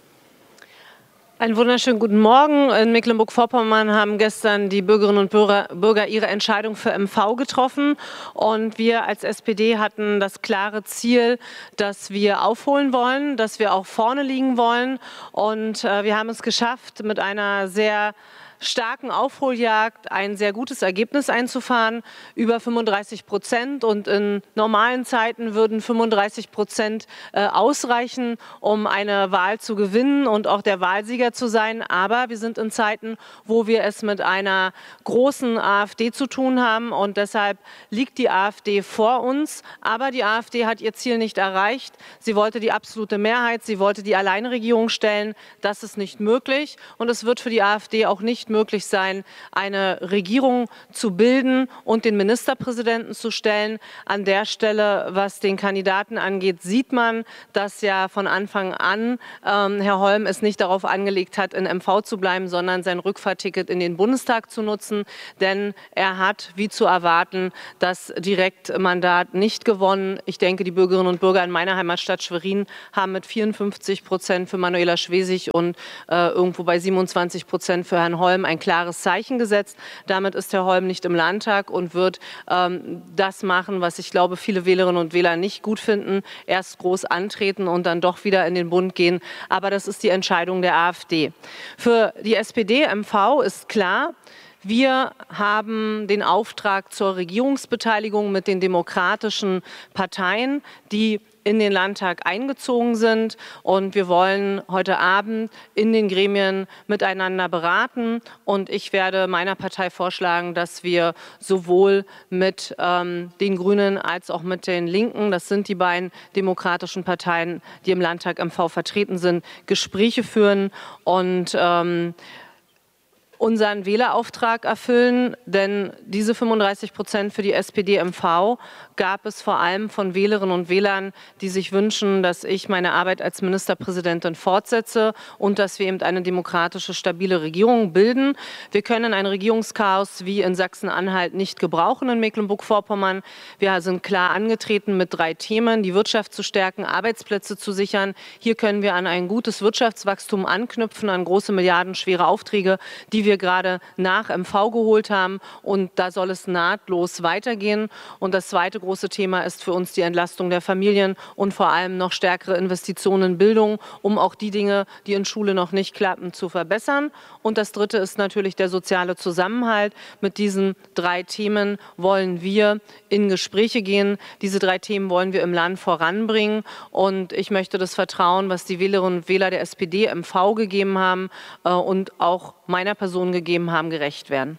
Einen wunderschönen guten Morgen. In Mecklenburg-Vorpommern haben gestern die Bürgerinnen und Bürger ihre Entscheidung für M V getroffen. Und wir als S P D hatten das klare Ziel, dass wir aufholen wollen, dass wir auch vorne liegen wollen. Und äh, wir haben es geschafft, mit einer sehr starken Aufholjagd ein sehr gutes Ergebnis einzufahren, über fünfunddreißig Prozent. Und in normalen Zeiten würden fünfunddreißig Prozent äh, ausreichen, um eine Wahl zu gewinnen und auch der Wahlsieger zu sein. Aber wir sind in Zeiten, wo wir es mit einer großen AfD zu tun haben. Und deshalb liegt die AfD vor uns. Aber die AfD hat ihr Ziel nicht erreicht. Sie wollte die absolute Mehrheit, sie wollte die Alleinregierung stellen. Das ist nicht möglich. Und es wird für die AfD auch nicht möglich sein, eine Regierung zu bilden und den Ministerpräsidenten zu stellen. An der Stelle, was den Kandidaten angeht, sieht man, dass ja von Anfang an ähm, Herr Holm es nicht darauf angelegt hat, in M V zu bleiben, sondern sein Rückfahrticket in den Bundestag zu nutzen. Denn er hat, wie zu erwarten, das Direktmandat nicht gewonnen. Ich denke, die Bürgerinnen und Bürger in meiner Heimatstadt Schwerin haben mit vierundfünfzig Prozent für Manuela Schwesig und äh, irgendwo bei siebenundzwanzig Prozent für Herrn Holm ein klares Zeichen gesetzt. Damit ist Herr Holm nicht im Landtag und wird ähm, das machen, was ich glaube, viele Wählerinnen und Wähler nicht gut finden. Erst groß antreten und dann doch wieder in den Bund gehen. Aber das ist die Entscheidung der AfD. Für die S P D M V ist klar, wir haben den Auftrag zur Regierungsbeteiligung mit den demokratischen Parteien, die in den Landtag eingezogen sind. Und wir wollen heute Abend in den Gremien miteinander beraten. Und ich werde meiner Partei vorschlagen, dass wir sowohl mit ähm, den Grünen als auch mit den Linken, das sind die beiden demokratischen Parteien, die im Landtag M V vertreten sind, Gespräche führen und ähm, unseren Wählerauftrag erfüllen, denn diese fünfunddreißig Prozent für die S P D M V gab es vor allem von Wählerinnen und Wählern, die sich wünschen, dass ich meine Arbeit als Ministerpräsidentin fortsetze und dass wir eben eine demokratische, stabile Regierung bilden. Wir können ein Regierungschaos wie in Sachsen-Anhalt nicht gebrauchen in Mecklenburg-Vorpommern. Wir sind klar angetreten mit drei Themen: die Wirtschaft zu stärken, Arbeitsplätze zu sichern. Hier können wir an ein gutes Wirtschaftswachstum anknüpfen, an große milliardenschwere Aufträge, die wir gerade nach M V geholt haben. Und da soll es nahtlos weitergehen. Und das zweite große Thema ist für uns die Entlastung der Familien und vor allem noch stärkere Investitionen in Bildung, um auch die Dinge, die in Schule noch nicht klappen, zu verbessern. Und das dritte ist natürlich der soziale Zusammenhalt. Mit diesen drei Themen wollen wir in Gespräche gehen. Diese drei Themen wollen wir im Land voranbringen. Und ich möchte das Vertrauen, was die Wählerinnen und Wähler der S P D M V gegeben haben äh, und auch meiner Person gegeben haben, gerecht werden.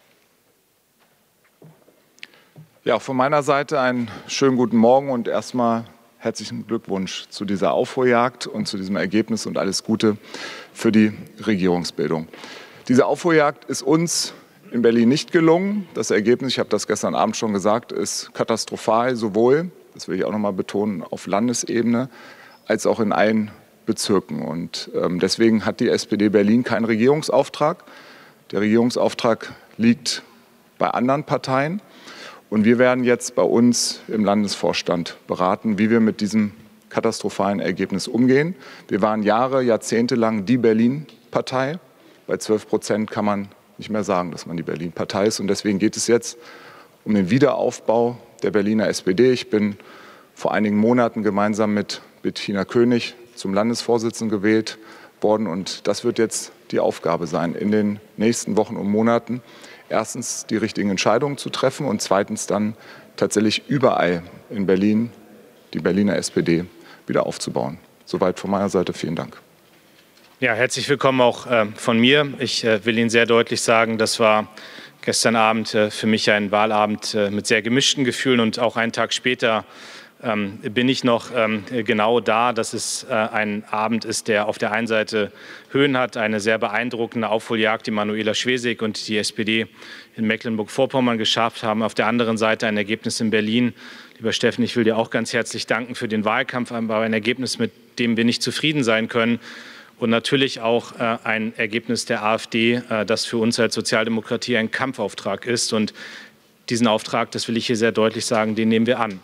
Ja, von meiner Seite einen schönen guten Morgen und erstmal herzlichen Glückwunsch zu dieser Aufholjagd und zu diesem Ergebnis und alles Gute für die Regierungsbildung. Diese Aufholjagd ist uns in Berlin nicht gelungen. Das Ergebnis, ich habe das gestern Abend schon gesagt, ist katastrophal, sowohl, das will ich auch noch mal betonen, auf Landesebene als auch in allen Bezirken. Und ähm, deswegen hat die S P D Berlin keinen Regierungsauftrag. Der Regierungsauftrag liegt bei anderen Parteien. Und wir werden jetzt bei uns im Landesvorstand beraten, wie wir mit diesem katastrophalen Ergebnis umgehen. Wir waren Jahre, Jahrzehnte lang die Berlin-Partei. Bei zwölf Prozent kann man nicht mehr sagen, dass man die Berlin-Partei ist. Und deswegen geht es jetzt um den Wiederaufbau der Berliner S P D. Ich bin vor einigen Monaten gemeinsam mit Bettina König zum Landesvorsitzenden gewählt worden. Und das wird jetzt die Aufgabe sein, in den nächsten Wochen und Monaten erstens die richtigen Entscheidungen zu treffen und zweitens dann tatsächlich überall in Berlin die Berliner S P D wieder aufzubauen. Soweit von meiner Seite. Vielen Dank. Ja, herzlich willkommen auch äh, von mir. Ich äh, will Ihnen sehr deutlich sagen, das war gestern Abend äh, für mich ein Wahlabend äh, mit sehr gemischten Gefühlen und auch einen Tag später Ähm, bin ich noch ähm, genau da, dass es äh, ein Abend ist, der auf der einen Seite Höhen hat, eine sehr beeindruckende Aufholjagd, die Manuela Schwesig und die S P D in Mecklenburg-Vorpommern geschafft haben. Auf der anderen Seite ein Ergebnis in Berlin. Lieber Steffen, ich will dir auch ganz herzlich danken für den Wahlkampf, aber ein Ergebnis, mit dem wir nicht zufrieden sein können. Und natürlich auch äh, ein Ergebnis der AfD, äh, das für uns als Sozialdemokratie ein Kampfauftrag ist. Und diesen Auftrag, das will ich hier sehr deutlich sagen, den nehmen wir an.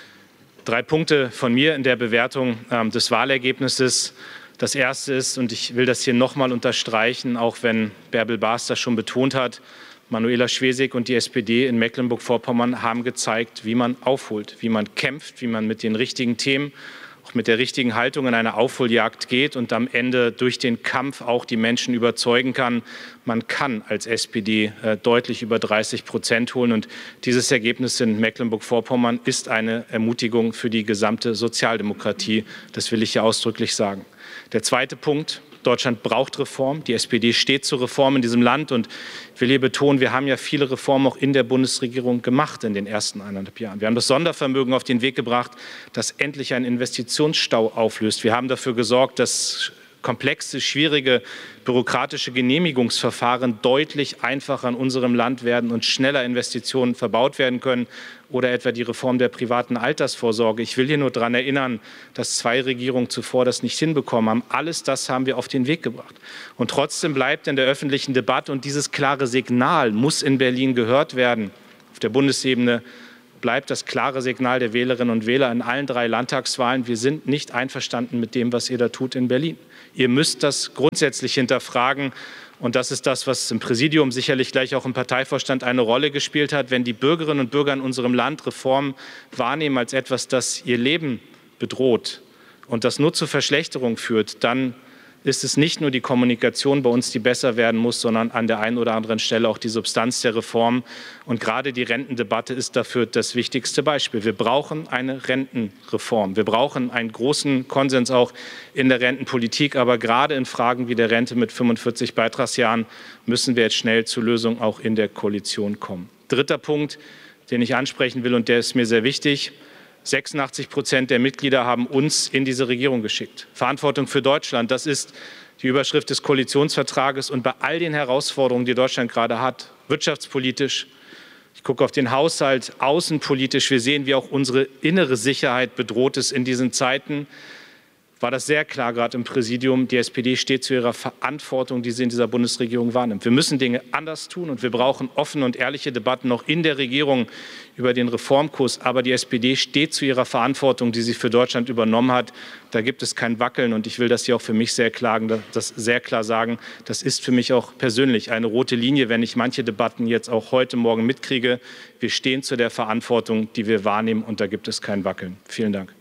Drei Punkte von mir in der Bewertung ähm, des Wahlergebnisses. Das erste ist, und ich will das hier noch mal unterstreichen, auch wenn Bärbel Baas das schon betont hat, Manuela Schwesig und die S P D in Mecklenburg-Vorpommern haben gezeigt, wie man aufholt, wie man kämpft, wie man mit den richtigen Themen, auch mit der richtigen Haltung in eine Aufholjagd geht und am Ende durch den Kampf auch die Menschen überzeugen kann. Man kann als S P D äh, deutlich über dreißig Prozent holen. Und dieses Ergebnis in Mecklenburg-Vorpommern ist eine Ermutigung für die gesamte Sozialdemokratie. Das will ich hier ausdrücklich sagen. Der zweite Punkt. Deutschland braucht Reform. Die S P D steht zur Reform in diesem Land. Und ich will hier betonen, wir haben ja viele Reformen auch in der Bundesregierung gemacht in den ersten eineinhalb Jahren. Wir haben das Sondervermögen auf den Weg gebracht, das endlich einen Investitionsstau auflöst. Wir haben dafür gesorgt, dass komplexe, schwierige bürokratische Genehmigungsverfahren deutlich einfacher in unserem Land werden und schneller Investitionen verbaut werden können. Oder etwa die Reform der privaten Altersvorsorge. Ich will hier nur daran erinnern, dass zwei Regierungen zuvor das nicht hinbekommen haben. Alles das haben wir auf den Weg gebracht. Und trotzdem bleibt in der öffentlichen Debatte, und dieses klare Signal muss in Berlin gehört werden, auf der Bundesebene bleibt das klare Signal der Wählerinnen und Wähler in allen drei Landtagswahlen: Wir sind nicht einverstanden mit dem, was ihr da tut in Berlin. Ihr müsst das grundsätzlich hinterfragen. Und das ist das, was im Präsidium, sicherlich gleich auch im Parteivorstand eine Rolle gespielt hat. Wenn die Bürgerinnen und Bürger in unserem Land Reformen wahrnehmen als etwas, das ihr Leben bedroht und das nur zur Verschlechterung führt, dann ist es nicht nur die Kommunikation bei uns, die besser werden muss, sondern an der einen oder anderen Stelle auch die Substanz der Reform. Und gerade die Rentendebatte ist dafür das wichtigste Beispiel. Wir brauchen eine Rentenreform. Wir brauchen einen großen Konsens auch in der Rentenpolitik. Aber gerade in Fragen wie der Rente mit fünfundvierzig Beitragsjahren müssen wir jetzt schnell zur Lösung auch in der Koalition kommen. Dritter Punkt, den ich ansprechen will, und der ist mir sehr wichtig: sechsundachtzig Prozent der Mitglieder haben uns in diese Regierung geschickt. Verantwortung für Deutschland, das ist die Überschrift des Koalitionsvertrages. Und bei all den Herausforderungen, die Deutschland gerade hat, wirtschaftspolitisch, ich gucke auf den Haushalt, außenpolitisch, wir sehen, wie auch unsere innere Sicherheit bedroht ist in diesen Zeiten, war das sehr klar, gerade im Präsidium. Die S P D steht zu ihrer Verantwortung, die sie in dieser Bundesregierung wahrnimmt. Wir müssen Dinge anders tun, und wir brauchen offene und ehrliche Debatten noch in der Regierung über den Reformkurs. Aber die S P D steht zu ihrer Verantwortung, die sie für Deutschland übernommen hat. Da gibt es kein Wackeln. Und ich will das hier auch für mich sehr klar, das sehr klar sagen. Das ist für mich auch persönlich eine rote Linie, wenn ich manche Debatten jetzt auch heute Morgen mitkriege. Wir stehen zu der Verantwortung, die wir wahrnehmen, und da gibt es kein Wackeln. Vielen Dank.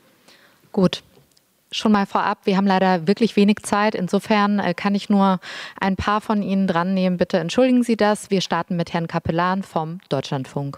Gut. Schon mal vorab, wir haben leider wirklich wenig Zeit. Insofern äh, kann ich nur ein paar von Ihnen dran nehmen. Bitte entschuldigen Sie das. Wir starten mit Herrn Capellan vom Deutschlandfunk.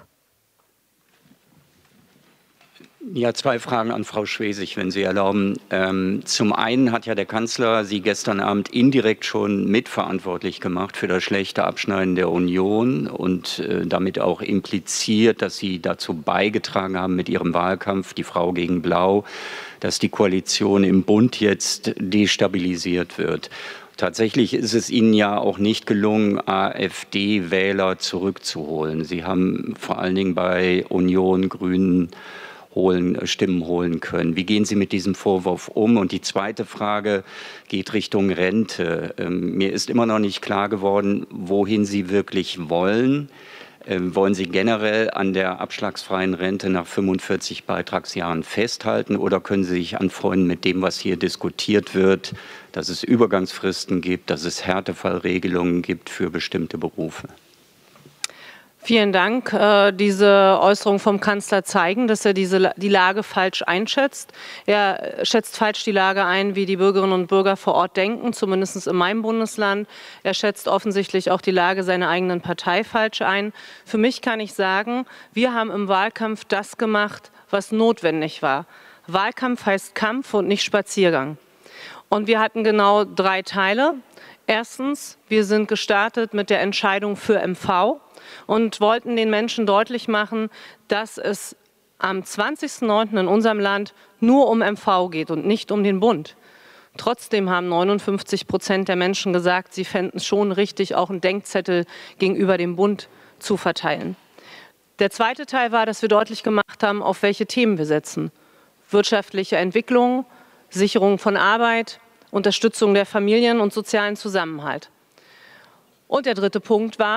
Ja, zwei Fragen an Frau Schwesig, wenn Sie erlauben. Ähm, zum einen hat ja der Kanzler Sie gestern Abend indirekt schon mitverantwortlich gemacht für das schlechte Abschneiden der Union und äh, damit auch impliziert, dass Sie dazu beigetragen haben mit Ihrem Wahlkampf, die Frau gegen Blau, dass die Koalition im Bund jetzt destabilisiert wird. Tatsächlich ist es Ihnen ja auch nicht gelungen, AfD-Wähler zurückzuholen. Sie haben vor allen Dingen bei Union, Grünen holen, Stimmen holen können. Wie gehen Sie mit diesem Vorwurf um? Und die zweite Frage geht Richtung Rente. Ähm, mir ist immer noch nicht klar geworden, wohin Sie wirklich wollen. Ähm, wollen Sie generell an der abschlagsfreien Rente nach fünfundvierzig Beitragsjahren festhalten, oder können Sie sich anfreunden mit dem, was hier diskutiert wird, dass es Übergangsfristen gibt, dass es Härtefallregelungen gibt für bestimmte Berufe? Vielen Dank. Äh, diese Äußerungen vom Kanzler zeigen, dass er diese, die Lage falsch einschätzt. Er schätzt falsch die Lage ein, wie die Bürgerinnen und Bürger vor Ort denken, zumindest in meinem Bundesland. Er schätzt offensichtlich auch die Lage seiner eigenen Partei falsch ein. Für mich kann ich sagen, wir haben im Wahlkampf das gemacht, was notwendig war. Wahlkampf heißt Kampf und nicht Spaziergang. Und wir hatten genau drei Teile. Erstens, wir sind gestartet mit der Entscheidung für M V und wollten den Menschen deutlich machen, dass es am zwanzigsten neunten in unserem Land nur um M V geht und nicht um den Bund. Trotzdem haben neunundfünfzig Prozent der Menschen gesagt, sie fänden es schon richtig, auch einen Denkzettel gegenüber dem Bund zu verteilen. Der zweite Teil war, dass wir deutlich gemacht haben, auf welche Themen wir setzen. Wirtschaftliche Entwicklung, Sicherung von Arbeit, Unterstützung der Familien und sozialen Zusammenhalt. Und der dritte Punkt war,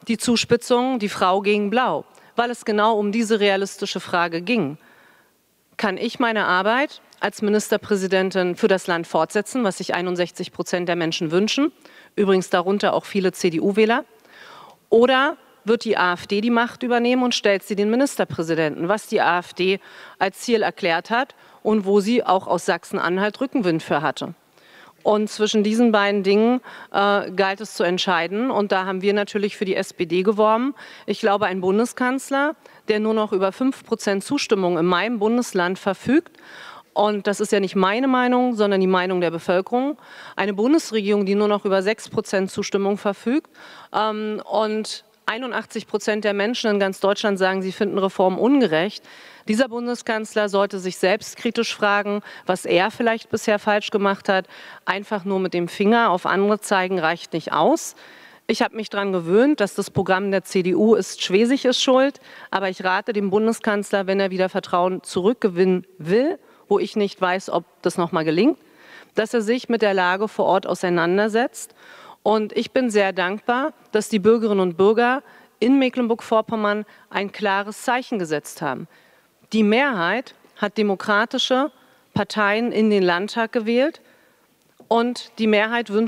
die Zuspitzung, die Frau gegen Blau, weil es genau um diese realistische Frage ging. Kann ich meine Arbeit als Ministerpräsidentin für das Land fortsetzen, was sich einundsechzig Prozent der Menschen wünschen, übrigens darunter auch viele C D U-Wähler, oder wird die AfD die Macht übernehmen und stellt sie den Ministerpräsidenten, was die AfD als Ziel erklärt hat und wo sie auch aus Sachsen-Anhalt Rückenwind für hatte. Und zwischen diesen beiden Dingen äh, galt es zu entscheiden. Und da haben wir natürlich für die S P D geworben. Ich glaube, ein Bundeskanzler, der nur noch über fünf Prozent Zustimmung in meinem Bundesland verfügt, und das ist ja nicht meine Meinung, sondern die Meinung der Bevölkerung, eine Bundesregierung, die nur noch über sechs Prozent Zustimmung verfügt ähm, und einundachtzig Prozent der Menschen in ganz Deutschland sagen, sie finden Reformen ungerecht. Dieser Bundeskanzler sollte sich selbstkritisch fragen, was er vielleicht bisher falsch gemacht hat. Einfach nur mit dem Finger auf andere zeigen reicht nicht aus. Ich habe mich daran gewöhnt, dass das Programm der C D U ist, Schwesig ist schuld. Aber ich rate dem Bundeskanzler, wenn er wieder Vertrauen zurückgewinnen will, wo ich nicht weiß, ob das noch mal gelingt, dass er sich mit der Lage vor Ort auseinandersetzt. Und ich bin sehr dankbar, dass die Bürgerinnen und Bürger in Mecklenburg-Vorpommern ein klares Zeichen gesetzt haben. Die Mehrheit hat demokratische Parteien in den Landtag gewählt und die Mehrheit wünscht